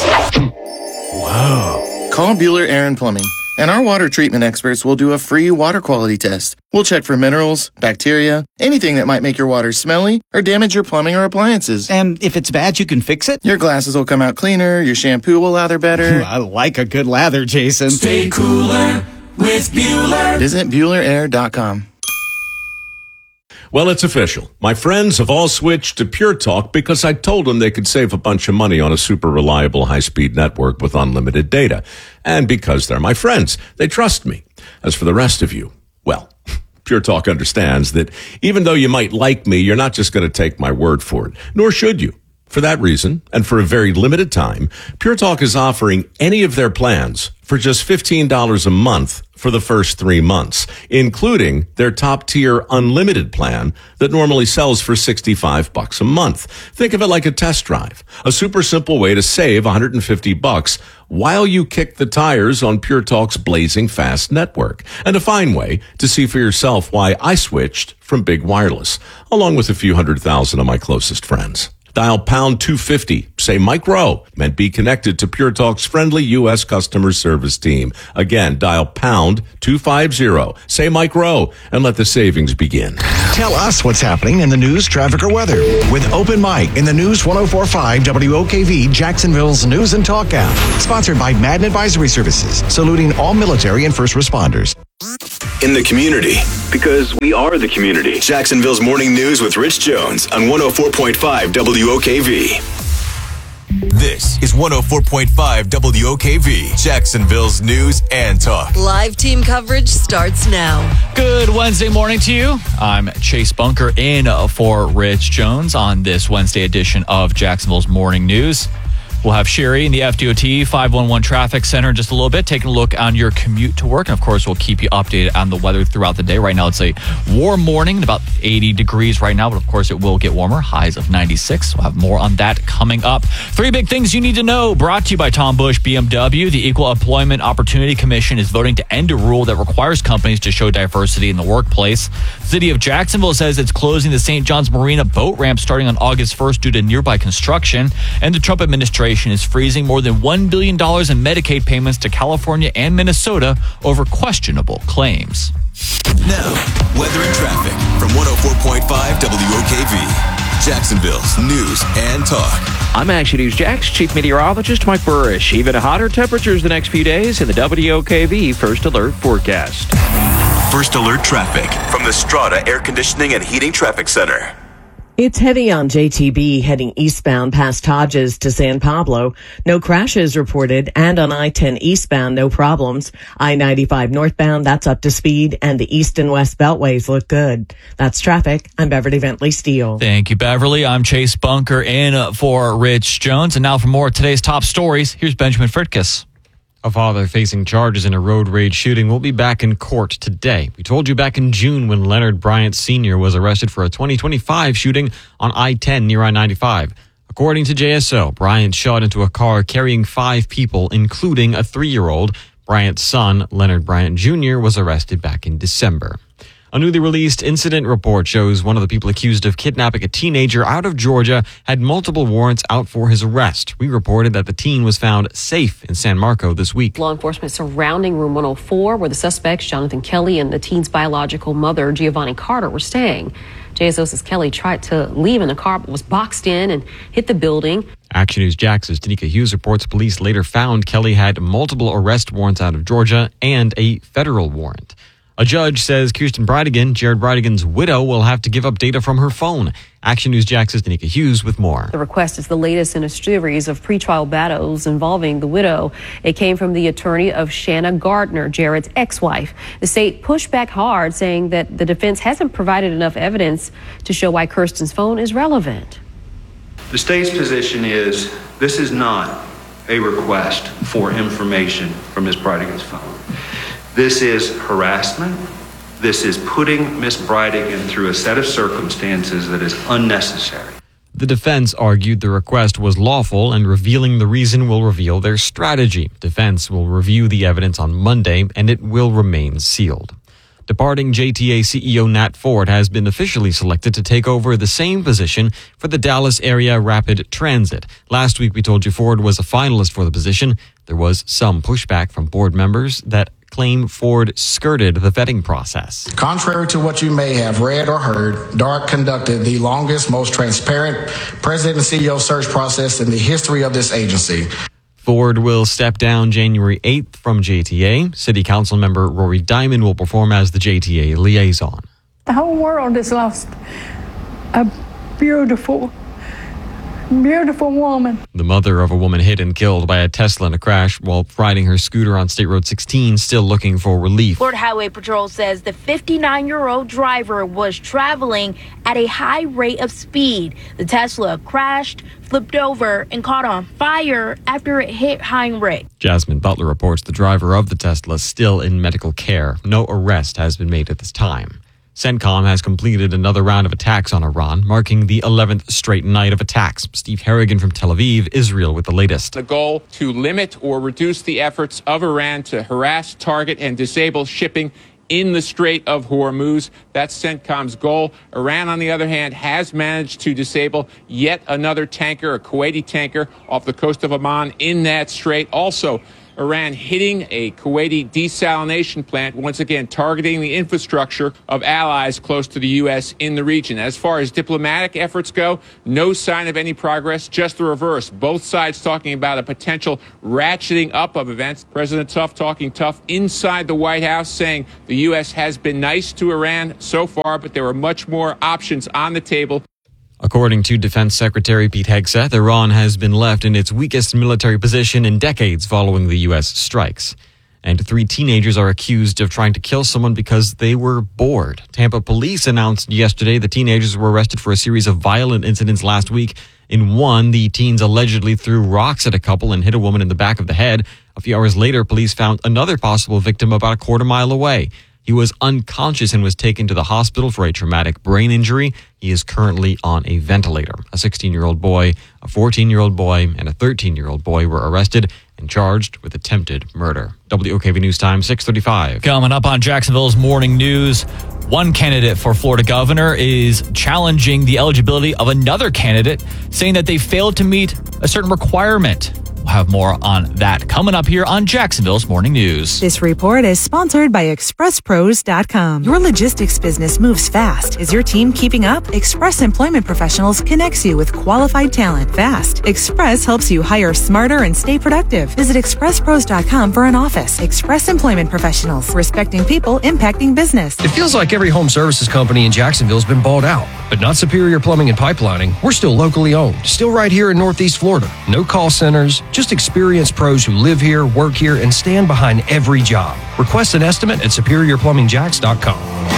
[SPEAKER 32] Whoa.
[SPEAKER 33] Call Bueller Air and Plumbing. And our water treatment experts will do a free water quality test. We'll check for minerals, bacteria, anything that might make your water smelly or damage your plumbing or appliances.
[SPEAKER 32] And if it's bad, you can fix it?
[SPEAKER 33] Your glasses will come out cleaner, your shampoo will lather better.
[SPEAKER 32] I like a good lather, Jason. Stay cooler with Bueller.
[SPEAKER 33] Visit Bueller Air dot com.
[SPEAKER 34] Well, it's official. My friends have all switched to Pure Talk because I told them they could save a bunch of money on a super reliable high-speed network with unlimited data. And because they're my friends, they trust me. As for the rest of you, well, Pure Talk understands that even though you might like me, you're not just going to take my word for it, nor should you. For that reason, and for a very limited time, Pure Talk is offering any of their plans for just fifteen dollars a month for the first three months, including their top-tier unlimited plan that normally sells for sixty-five bucks a month. Think of it like a test drive, a super simple way to save one hundred fifty bucks while you kick the tires on Pure Talk's blazing fast network, and a fine way to see for yourself why I switched from Big Wireless, along with a few hundred thousand of my closest friends. Dial pound two fifty, say Mike Rowe, and be connected to Pure Talk's friendly U S customer service team. Again, dial pound two fifty, say Mike Rowe, and let the savings begin.
[SPEAKER 3] Tell us what's happening in the news, traffic, or weather with Open Mic in the News one oh four point five W O K V, Jacksonville's News and Talk app. Sponsored by Madden Advisory Services, saluting all military and first responders.
[SPEAKER 8] In the community, because we are the community. Jacksonville's Morning News with Rich Jones on one oh four point five W O K V. This is one oh four point five W O K V, Jacksonville's News and Talk.
[SPEAKER 4] Live team coverage starts now.
[SPEAKER 19] Good Wednesday morning to you. I'm Chase Bunker in for Rich Jones on this Wednesday edition of Jacksonville's Morning News. We'll have Sherry in the F D O T five one one Traffic Center in just a little bit, taking a look on your commute to work. And, of course, we'll keep you updated on the weather throughout the day. Right now, it's a warm morning, about eighty degrees right now. But, of course, it will get warmer, highs of ninety-six. We'll have more on that coming up. Three big things you need to know, brought to you by Tom Bush B M W. The Equal Employment Opportunity Commission is voting to end a rule that requires companies to show diversity in the workplace. The city of Jacksonville says it's closing the Saint John's Marina boat ramp starting on August first due to nearby construction. And the Trump administration is freezing more than one billion dollars in Medicaid payments to California and Minnesota over questionable claims.
[SPEAKER 8] Now, weather and traffic from one oh four point five W O K V, Jacksonville's News and Talk.
[SPEAKER 5] I'm Action News Jax Chief Meteorologist Mike Burrish. Even hotter temperatures the next few days in the W O K V First Alert forecast.
[SPEAKER 8] First Alert traffic from the Strata Air Conditioning and Heating Traffic Center.
[SPEAKER 6] It's heavy on J T B heading eastbound past Hodges to San Pablo. No crashes reported. And on I ten eastbound, no problems. I ninety-five northbound, that's up to speed. And the east and west beltways look good. That's traffic. I'm Beverly Bentley Steele.
[SPEAKER 19] Thank you, Beverly. I'm Chase Bunker in for Rich Jones. And now for more of today's top stories, here's Benjamin Fritkus.
[SPEAKER 18] A father facing charges in a road rage shooting will be back in court today. We told you back in June when Leonard Bryant Senior was arrested for a twenty twenty-five shooting on I ten near I ninety-five. According to J S O, Bryant shot into a car carrying five people, including a three-year-old. Bryant's son, Leonard Bryant Junior, was arrested back in December. A newly released incident report shows one of the people accused of kidnapping a teenager out of Georgia had multiple warrants out for his arrest. We reported that the teen was found safe in San Marco this week.
[SPEAKER 7] Law enforcement surrounding room one oh four, where the suspects, Jonathan Kelly and the teen's biological mother, Giovanni Carter, were staying. J S O says Kelly tried to leave in the car, but was boxed in and hit the building.
[SPEAKER 18] Action News Jax's Danica Hughes reports police later found Kelly had multiple arrest warrants out of Georgia and a federal warrant. A judge says Kirsten Bridegan, Jared Bridegan's widow, will have to give up data from her phone. Action News Jax's Danica Hughes with more.
[SPEAKER 7] The request is the latest in a series of pretrial battles involving the widow. It came from the attorney of Shanna Gardner, Jared's ex-wife. The state pushed back hard, saying that the defense hasn't provided enough evidence to show why Kirsten's phone is relevant.
[SPEAKER 10] The state's position is this is not a request for information from Miz Bridegan's phone. This is harassment. This is putting Miz Bridegan through a set of circumstances that is unnecessary.
[SPEAKER 18] The defense argued the request was lawful and revealing the reason will reveal their strategy. Defense will review the evidence on Monday and it will remain sealed. Departing J T A C E O Nat Ford has been officially selected to take over the same position for the Dallas Area Rapid Transit. Last week we told you Ford was a finalist for the position. There was some pushback from board members that claim Ford skirted the vetting process.
[SPEAKER 11] Contrary to what you may have read or heard, DART conducted the longest, most transparent president and C E O search process in the history of this agency.
[SPEAKER 18] Ford will step down January eighth from J T A. City Council member Rory Diamond will perform as the J T A liaison.
[SPEAKER 14] The whole world has lost a beautiful,
[SPEAKER 1] beautiful woman.
[SPEAKER 18] The mother of a woman hit and killed by a Tesla in a crash while riding her scooter on State Road sixteen, still looking for relief.
[SPEAKER 2] Florida Highway Patrol says the fifty-nine-year-old driver was traveling at a high rate of speed. The Tesla crashed, flipped over, and caught on fire after it hit Heinrich.
[SPEAKER 18] Jasmine Butler reports the driver of the Tesla is still in medical care. No arrest has been made at this time. CENTCOM has completed another round of attacks on Iran, marking the eleventh straight night of attacks. Steve Harrigan from Tel Aviv, Israel, with the latest.
[SPEAKER 9] The goal to limit or reduce the efforts of Iran to harass, target, and disable shipping in the Strait of Hormuz. That's CENTCOM's goal. Iran, on the other hand, has managed to disable yet another tanker, a Kuwaiti tanker, off the coast of Oman in that strait. Also, Iran hitting a Kuwaiti desalination plant, once again targeting the infrastructure of allies close to the U S in the region. As far as diplomatic efforts go, no sign of any progress, just the reverse. Both sides talking about a potential ratcheting up of events. President Tough talking tough inside the White House, saying the U S has been nice to Iran so far, but there are much more options on the table.
[SPEAKER 18] According to Defense Secretary Pete Hegseth, Iran has been left in its weakest military position in decades following the U S strikes. And three teenagers are accused of trying to kill someone because they were bored. Tampa police announced yesterday the teenagers were arrested for a series of violent incidents last week. In one, the teens allegedly threw rocks at a couple and hit a woman in the back of the head. A few hours later, police found another possible victim about a quarter mile away. He was unconscious and was taken to the hospital for a traumatic brain injury. He is currently on a ventilator. A sixteen-year-old boy, a fourteen-year-old boy, and a thirteen-year-old boy were arrested and charged with attempted murder. W O K V News Time, six thirty-five.
[SPEAKER 19] Coming up on Jacksonville's Morning News, one candidate for Florida governor is challenging the eligibility of another candidate, saying that they failed to meet a certain requirement. We'll have more on that coming up here on Jacksonville's Morning News.
[SPEAKER 13] This report is sponsored by Express Pros dot com. Your logistics business moves fast. Is your team keeping up? Express Employment Professionals connects you with qualified talent fast. Express helps you hire smarter and stay productive. Visit Express Pros dot com for an office. Express Employment Professionals, respecting people, impacting business.
[SPEAKER 14] It feels like every home services company in Jacksonville has been bought out, but not Superior Plumbing and Pipelining. We're still locally owned, still right here in Northeast Florida. No call centers, just experienced pros who live here, work here, and stand behind every job. Request an estimate at Superior Plumbing Jacks dot com.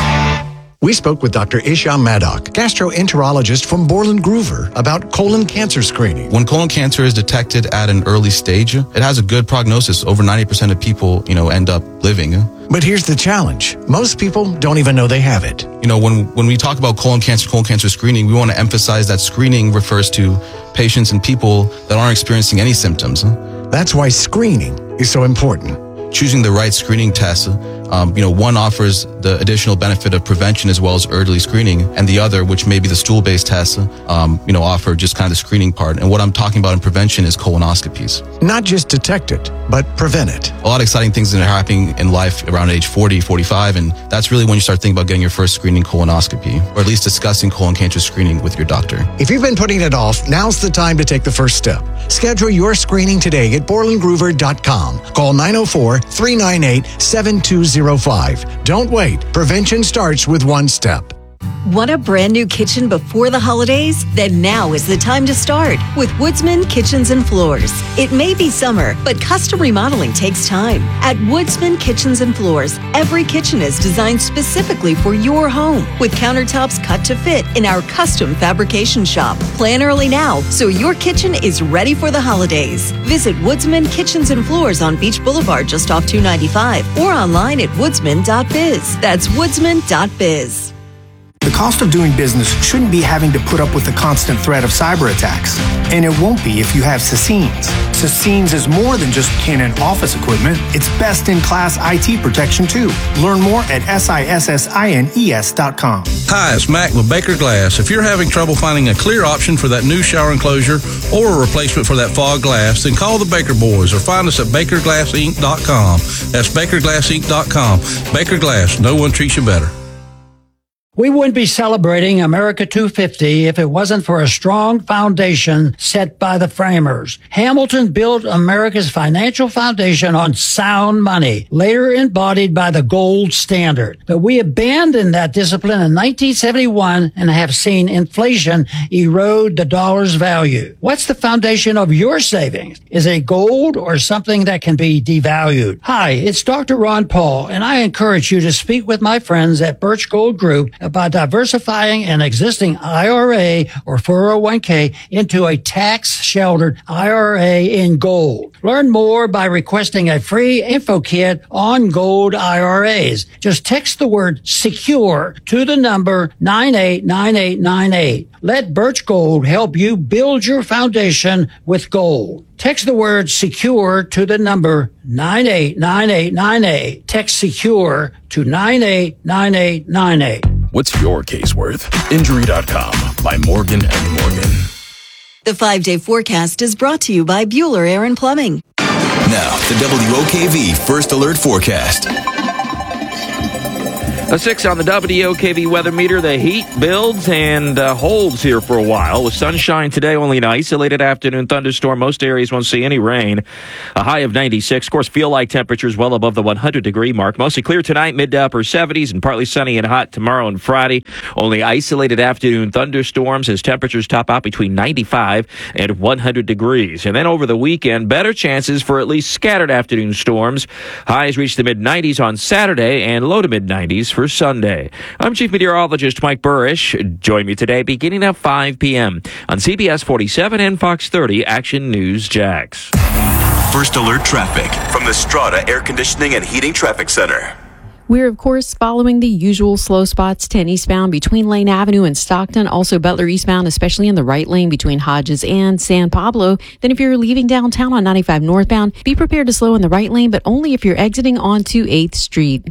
[SPEAKER 3] We spoke with Doctor Isham Maddock, gastroenterologist from Borland Groover, about colon cancer screening.
[SPEAKER 15] When colon cancer is detected at an early stage, it has a good prognosis. Over ninety percent of people, you know, end up living.
[SPEAKER 3] But here's the challenge. Most people don't even know they have it.
[SPEAKER 15] You know, when, when we talk about colon cancer, colon cancer screening, we want to emphasize that screening refers to patients and people that aren't experiencing any symptoms.
[SPEAKER 3] That's why screening is so important.
[SPEAKER 15] Choosing the right screening test, um, you know, one offers the additional benefit of prevention as well as early screening, and the other, which may be the stool-based test, um, you know, offer just kind of the screening part. And what I'm talking about in prevention is colonoscopies.
[SPEAKER 3] Not just detect it, but prevent it.
[SPEAKER 15] A lot of exciting things that are happening in life around age forty, forty-five, and that's really when you start thinking about getting your first screening colonoscopy, or at least discussing colon cancer screening with your doctor.
[SPEAKER 3] If you've been putting it off, now's the time to take the first step. Schedule your screening today at Borland Groover dot com. Call nine oh four, three nine eight, seven two oh five. Don't wait. Prevention starts with one step.
[SPEAKER 4] Want a brand new kitchen before the holidays? Then now is the time to start with Woodsman Kitchens and Floors. It may be summer, but custom remodeling takes time. At Woodsman Kitchens and Floors, every kitchen is designed specifically for your home, with countertops cut to fit in our custom fabrication shop. Plan early now so your kitchen is ready for the holidays. Visit Woodsman Kitchens and Floors on Beach Boulevard just off two ninety-five or online at woodsman dot biz. That's woodsman dot biz.
[SPEAKER 16] The cost of doing business shouldn't be having to put up with the constant threat of cyber attacks. And it won't be if you have Sassines. Sassines is more than just Canon office equipment. It's best-in-class I T protection, too. Learn more at sissines dot com.
[SPEAKER 21] Hi, it's Mac with Baker Glass. If you're having trouble finding a clear option for that new shower enclosure or a replacement for that fog glass, then call the Baker Boys or find us at baker glass inc dot com. That's baker glass inc dot com. Baker Glass, no one treats you better.
[SPEAKER 1] We wouldn't be celebrating America two fifty if it wasn't for a strong foundation set by the framers. Hamilton built America's financial foundation on sound money, later embodied by the gold standard. But we abandoned that discipline in nineteen seventy-one and have seen inflation erode the dollar's value. What's the foundation of your savings? Is it gold or something that can be devalued? Hi, it's Doctor Ron Paul, and I encourage you to speak with my friends at Birch Gold Group about diversifying an existing I R A or four oh one k into a tax-sheltered I R A in gold. Learn more by requesting a free info kit on gold I R As. Just text the word SECURE to the number nine eight nine eight nine eight. Let Birch Gold help you build your foundation with gold. Text the word SECURE to the number nine eight nine eight nine eight. Text SECURE to nine eight nine eight nine eight.
[SPEAKER 12] What's your case worth? Injury dot com by Morgan and Morgan.
[SPEAKER 4] The five-day forecast is brought to you by Bueller Air and Plumbing.
[SPEAKER 8] Now, the W O K V First Alert Forecast.
[SPEAKER 5] A six on the W O K V weather meter. The heat builds and uh, holds here for a while. With sunshine today, only an isolated afternoon thunderstorm. Most areas won't see any rain. A high of ninety-six. Of course, feel like temperatures well above the one hundred degree mark. Mostly clear tonight, mid to upper seventies, and partly sunny and hot tomorrow and Friday. Only isolated afternoon thunderstorms as temperatures top out between ninety-five and one hundred degrees. And then over the weekend, better chances for at least scattered afternoon storms. Highs reach the mid nineties on Saturday and low to mid nineties for Sunday. I'm Chief Meteorologist Mike Burrish. Join me today beginning at five p.m. on C B S forty-seven and Fox thirty Action News Jax.
[SPEAKER 8] First Alert Traffic from the Strata Air Conditioning and Heating Traffic Center.
[SPEAKER 17] We're, of course, following the usual slow spots. ten eastbound between Lane Avenue and Stockton. Also Butler eastbound, especially in the right lane between Hodges and San Pablo. Then if you're leaving downtown on ninety-five northbound, be prepared to slow in the right lane, but only if you're exiting onto eighth Street.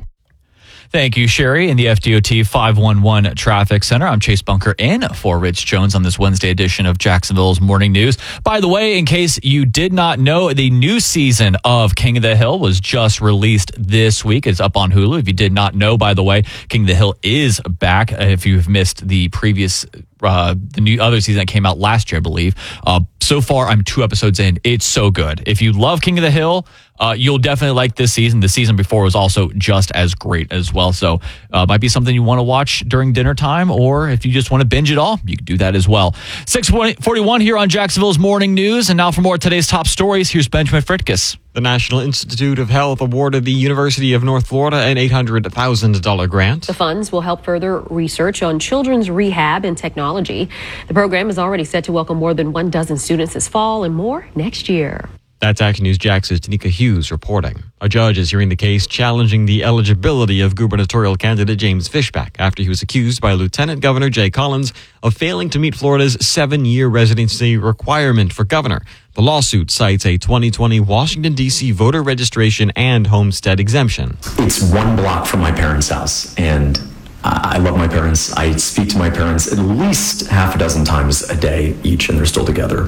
[SPEAKER 19] Thank you, Sherry, in the F D O T five one one Traffic Center. I'm Chase Bunker in for Rich Jones on this Wednesday edition of Jacksonville's Morning News. By the way, in case you did not know, the new season of King of the Hill was just released this week. It's up on Hulu. If you did not know, by the way, King of the Hill is back. If you've missed the previous Uh, the new other season that came out last year, I believe. Uh, so far, I'm two episodes in. It's so good. If you love King of the Hill, uh, you'll definitely like this season. The season before was also just as great as well. So uh, might be something you want to watch during dinner time, or if you just want to binge it all, you can do that as well. six forty-one here on Jacksonville's Morning News. And now for more of today's top stories, here's Benjamin Fritkus.
[SPEAKER 18] The National Institute of Health awarded the University of North Florida an eight hundred thousand dollars grant.
[SPEAKER 7] The funds will help further research on children's rehab and technology. The program is already set to welcome more than one dozen students this fall and more next year.
[SPEAKER 18] That's Action News Jax's Tanika Hughes reporting. A judge is hearing the case challenging the eligibility of gubernatorial candidate James Fishback after he was accused by Lieutenant Governor Jay Collins of failing to meet Florida's seven-year residency requirement for governor. The lawsuit cites a twenty twenty Washington, D C voter registration and homestead exemption.
[SPEAKER 20] It's one block from my parents' house, and I love my parents. I speak to my parents at least half a dozen times a day each, and they're still together.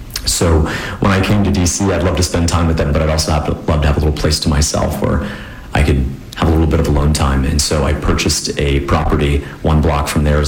[SPEAKER 20] So when I came to D C, I'd love to spend time with them, but I'd also have to, love to have a little place to myself where I could have a little bit of alone time. And so I purchased a property one block from there.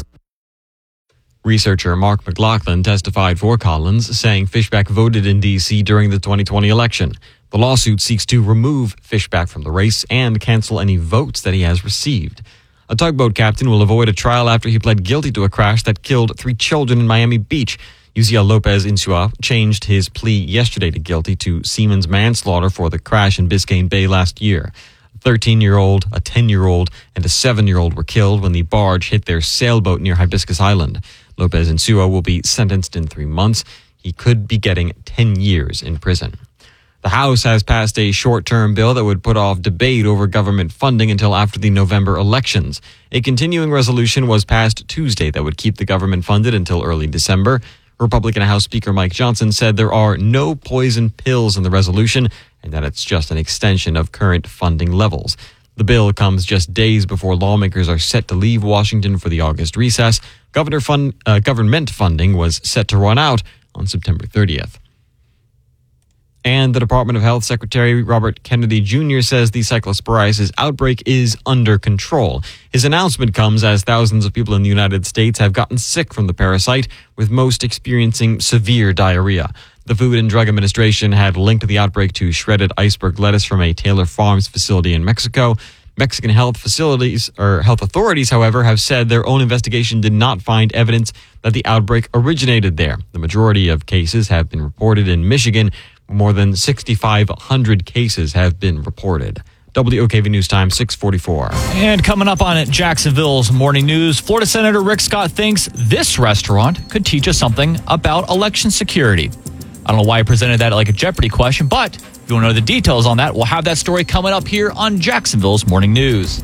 [SPEAKER 18] Researcher Mark McLaughlin testified for Collins, saying Fishback voted in D C during the twenty twenty election. The lawsuit seeks to remove Fishback from the race and cancel any votes that he has received. A tugboat captain will avoid a trial after he pled guilty to a crash that killed three children in Miami Beach. Uziel Lopez Insua changed his plea yesterday to guilty to seaman's manslaughter for the crash in Biscayne Bay last year. A thirteen-year-old, a ten-year-old, and a seven-year-old were killed when the barge hit their sailboat near Hibiscus Island. Lopez Insua will be sentenced in three months. He could be getting ten years in prison. The House has passed a short-term bill that would put off debate over government funding until after the November elections. A continuing resolution was passed Tuesday that would keep the government funded until early December. Republican House Speaker Mike Johnson said there are no poison pills in the resolution and that it's just an extension of current funding levels. The bill comes just days before lawmakers are set to leave Washington for the August recess. Governor fund, uh, government funding was set to run out on September thirtieth. And the Department of Health Secretary Robert Kennedy Junior says the cyclosporiasis outbreak is under control. His announcement comes as thousands of people in the United States have gotten sick from the parasite, with most experiencing severe diarrhea. The Food and Drug Administration had linked the outbreak to shredded iceberg lettuce from a Taylor Farms facility in Mexico. Mexican health facilities or health authorities, however, have said their own investigation did not find evidence that the outbreak originated there. The majority of cases have been reported in Michigan. More than six thousand five hundred cases have been reported. W O K V News Time, six forty-four.
[SPEAKER 19] And coming up on Jacksonville's Morning News, Florida Senator Rick Scott thinks this restaurant could teach us something about election security. I don't know why I presented that like a Jeopardy question, but if you want to know the details on that, we'll have that story coming up here on Jacksonville's Morning News.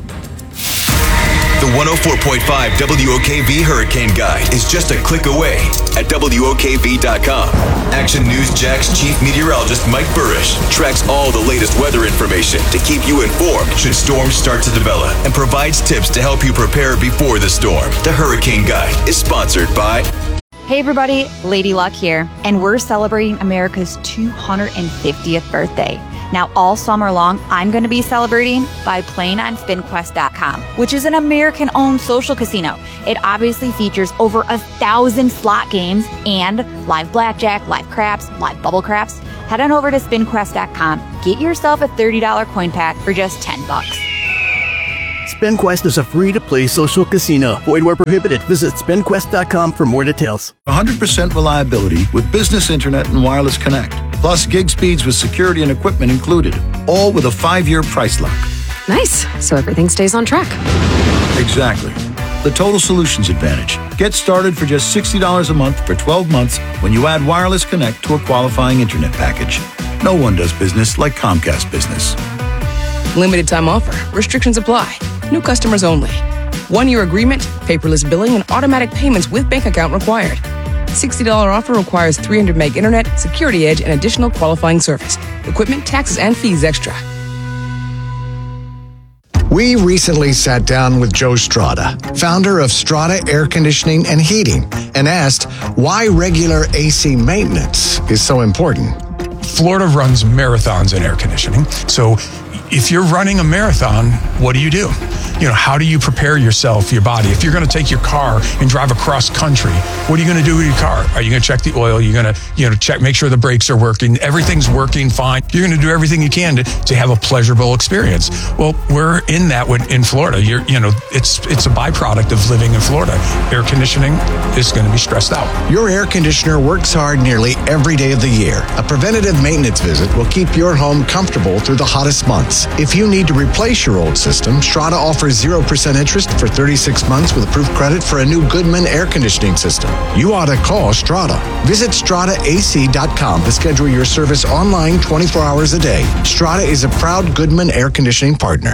[SPEAKER 8] The one oh four point five W O K V Hurricane Guide is just a click away at W O K V dot com. Action News Jack's chief meteorologist Mike Burrish tracks all the latest weather information to keep you informed should storms start to develop and provides tips to help you prepare before the storm. The Hurricane Guide is sponsored by...
[SPEAKER 6] Hey everybody, Lady Luck here, and we're celebrating America's two hundred fiftieth birthday. Now all summer long, I'm going to be celebrating by playing on spin quest dot com, which is an American-owned social casino. It obviously features over a thousand slot games and live blackjack, live craps, live bubble craps. Head on over to spin quest dot com, get yourself a thirty dollars coin pack for just ten bucks.
[SPEAKER 22] SpinQuest is a free-to-play social casino. Void where prohibited. Visit spin quest dot com for more details.
[SPEAKER 23] one hundred percent reliability with business internet and wireless connect. Plus gig speeds with security and equipment included. All with a five-year price lock.
[SPEAKER 24] Nice. So everything stays on track.
[SPEAKER 23] Exactly. The Total Solutions Advantage. Get started for just sixty dollars a month for twelve months when you add wireless connect to a qualifying internet package. No one does business like Comcast Business.
[SPEAKER 25] Limited time offer. Restrictions apply. New customers only. One-year agreement, paperless billing, and automatic payments with bank account required. sixty dollars offer requires three hundred meg internet, security edge, and additional qualifying service. Equipment, taxes, and fees extra.
[SPEAKER 3] We recently sat down with Joe Strada, founder of Strada Air Conditioning and Heating, and asked why regular A C maintenance is so important.
[SPEAKER 26] Florida runs marathons in air conditioning. So if you're running a marathon, what do you do? You know, how do you prepare yourself, your body? If you're going to take your car and drive across country, what are you going to do with your car? Are you going to check the oil? You're going to, you know, check, make sure the brakes are working. Everything's working fine. You're going to do everything you can to, to have a pleasurable experience. Well, we're in that with, in Florida. You're, you know, it's it's a byproduct of living in Florida. Air conditioning is going to be stressed out.
[SPEAKER 3] Your air conditioner works hard nearly every day of the year. A preventative maintenance visit will keep your home comfortable through the hottest months. If you need to replace your old system, Strada offers zero percent interest for thirty-six months with approved credit for a new Goodman air conditioning system. You ought to call Strada. Visit strada a c dot com to schedule your service online twenty-four hours a day. Strada is a proud Goodman air conditioning partner.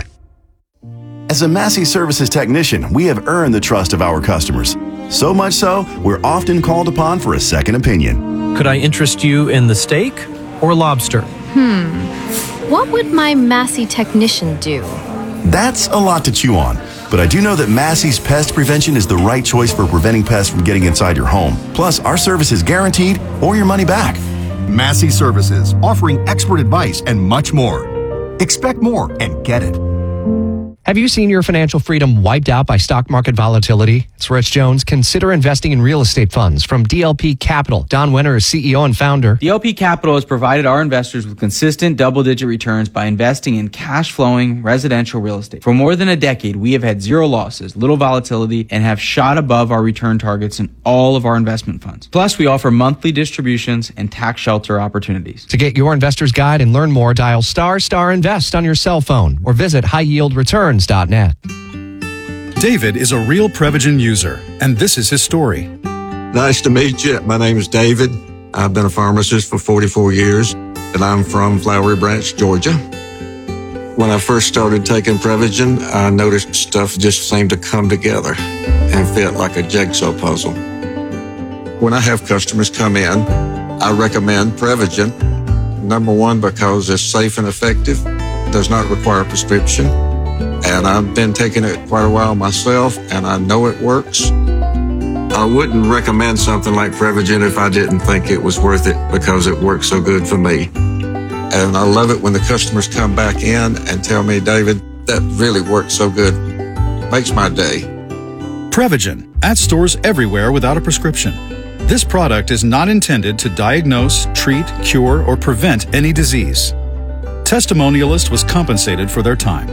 [SPEAKER 27] As a Massey Services technician, we have earned the trust of our customers. So much so, we're often called upon for a second opinion.
[SPEAKER 28] Could I interest you in the steak or lobster?
[SPEAKER 29] Hmm. What would my Massey technician do?
[SPEAKER 27] That's a lot to chew on, but I do know that Massey's Pest Prevention is the right choice for preventing pests from getting inside your home. Plus, our service is guaranteed or your money back.
[SPEAKER 30] Massey Services, offering expert advice and much more. Expect more and get it.
[SPEAKER 31] Have you seen your financial freedom wiped out by stock market volatility? It's Rich Jones. Consider investing in real estate funds from D L P Capital. Don Winter is C E O and founder.
[SPEAKER 32] D L P Capital has provided our investors with consistent double-digit returns by investing in cash-flowing residential real estate. For more than a decade, we have had zero losses, little volatility, and have shot above our return targets in all of our investment funds. Plus, we offer monthly distributions and tax shelter opportunities.
[SPEAKER 31] To get your investor's guide and learn more, dial star star invest on your cell phone or visit high yield returns dot net.
[SPEAKER 33] David is a real Prevagen user, and this is his story.
[SPEAKER 34] Nice to meet you. My name is David. I've been a pharmacist for forty-four years, and I'm from Flowery Branch, Georgia. When I first started taking Prevagen, I noticed stuff just seemed to come together and fit like a jigsaw puzzle. When I have customers come in, I recommend Prevagen. Number one, because it's safe and effective, does not require a prescription. And I've been taking it quite a while myself, and I know it works. I wouldn't recommend something like Prevagen if I didn't think it was worth it because it works so good for me. And I love it when the customers come back in and tell me, David, that really worked so good. Makes my day.
[SPEAKER 33] Prevagen, at stores everywhere without a prescription. This product is not intended to diagnose, treat, cure, or prevent any disease. Testimonialist was compensated for their time.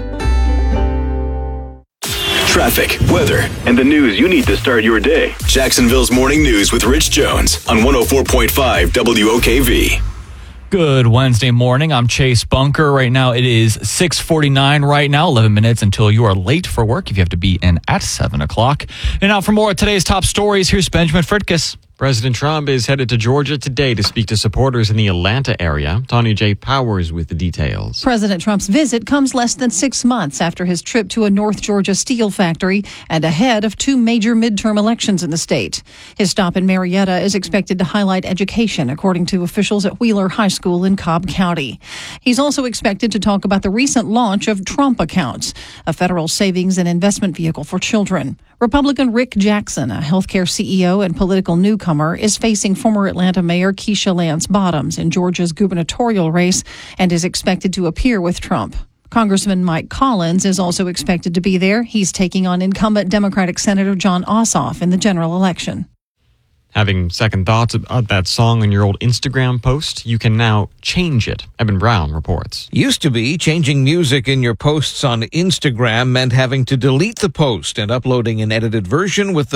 [SPEAKER 8] Traffic, weather, and the news you need to start your day. Jacksonville's Morning News with Rich Jones on one oh four point five W O K V.
[SPEAKER 19] Good Wednesday morning. I'm Chase Bunker. Right now it is six forty-nine right now, eleven minutes until you are late for work if you have to be in at seven o'clock. And now for more of today's top stories, here's Benjamin Fritkus.
[SPEAKER 18] President Trump is headed to Georgia today to speak to supporters in the Atlanta area. Tanya J. Powers with the details.
[SPEAKER 1] President Trump's visit comes less than six months after his trip to a North Georgia steel factory and ahead of two major midterm elections in the state. His stop in Marietta is expected to highlight education, according to officials at Wheeler High School in Cobb County. He's also expected to talk about the recent launch of Trump Accounts, a federal savings and investment vehicle for children. Republican Rick Jackson, a healthcare C E O and political newcomer, is facing former Atlanta Mayor Keisha Lance Bottoms in Georgia's gubernatorial race and is expected to appear with Trump. Congressman Mike Collins is also expected to be there. He's taking on incumbent Democratic Senator John Ossoff in the general election.
[SPEAKER 18] Having second thoughts about that song on your old Instagram post? You can now change it. Eben Brown reports.
[SPEAKER 2] Used to be, changing music in your posts on Instagram meant having to delete the post and uploading an edited version with the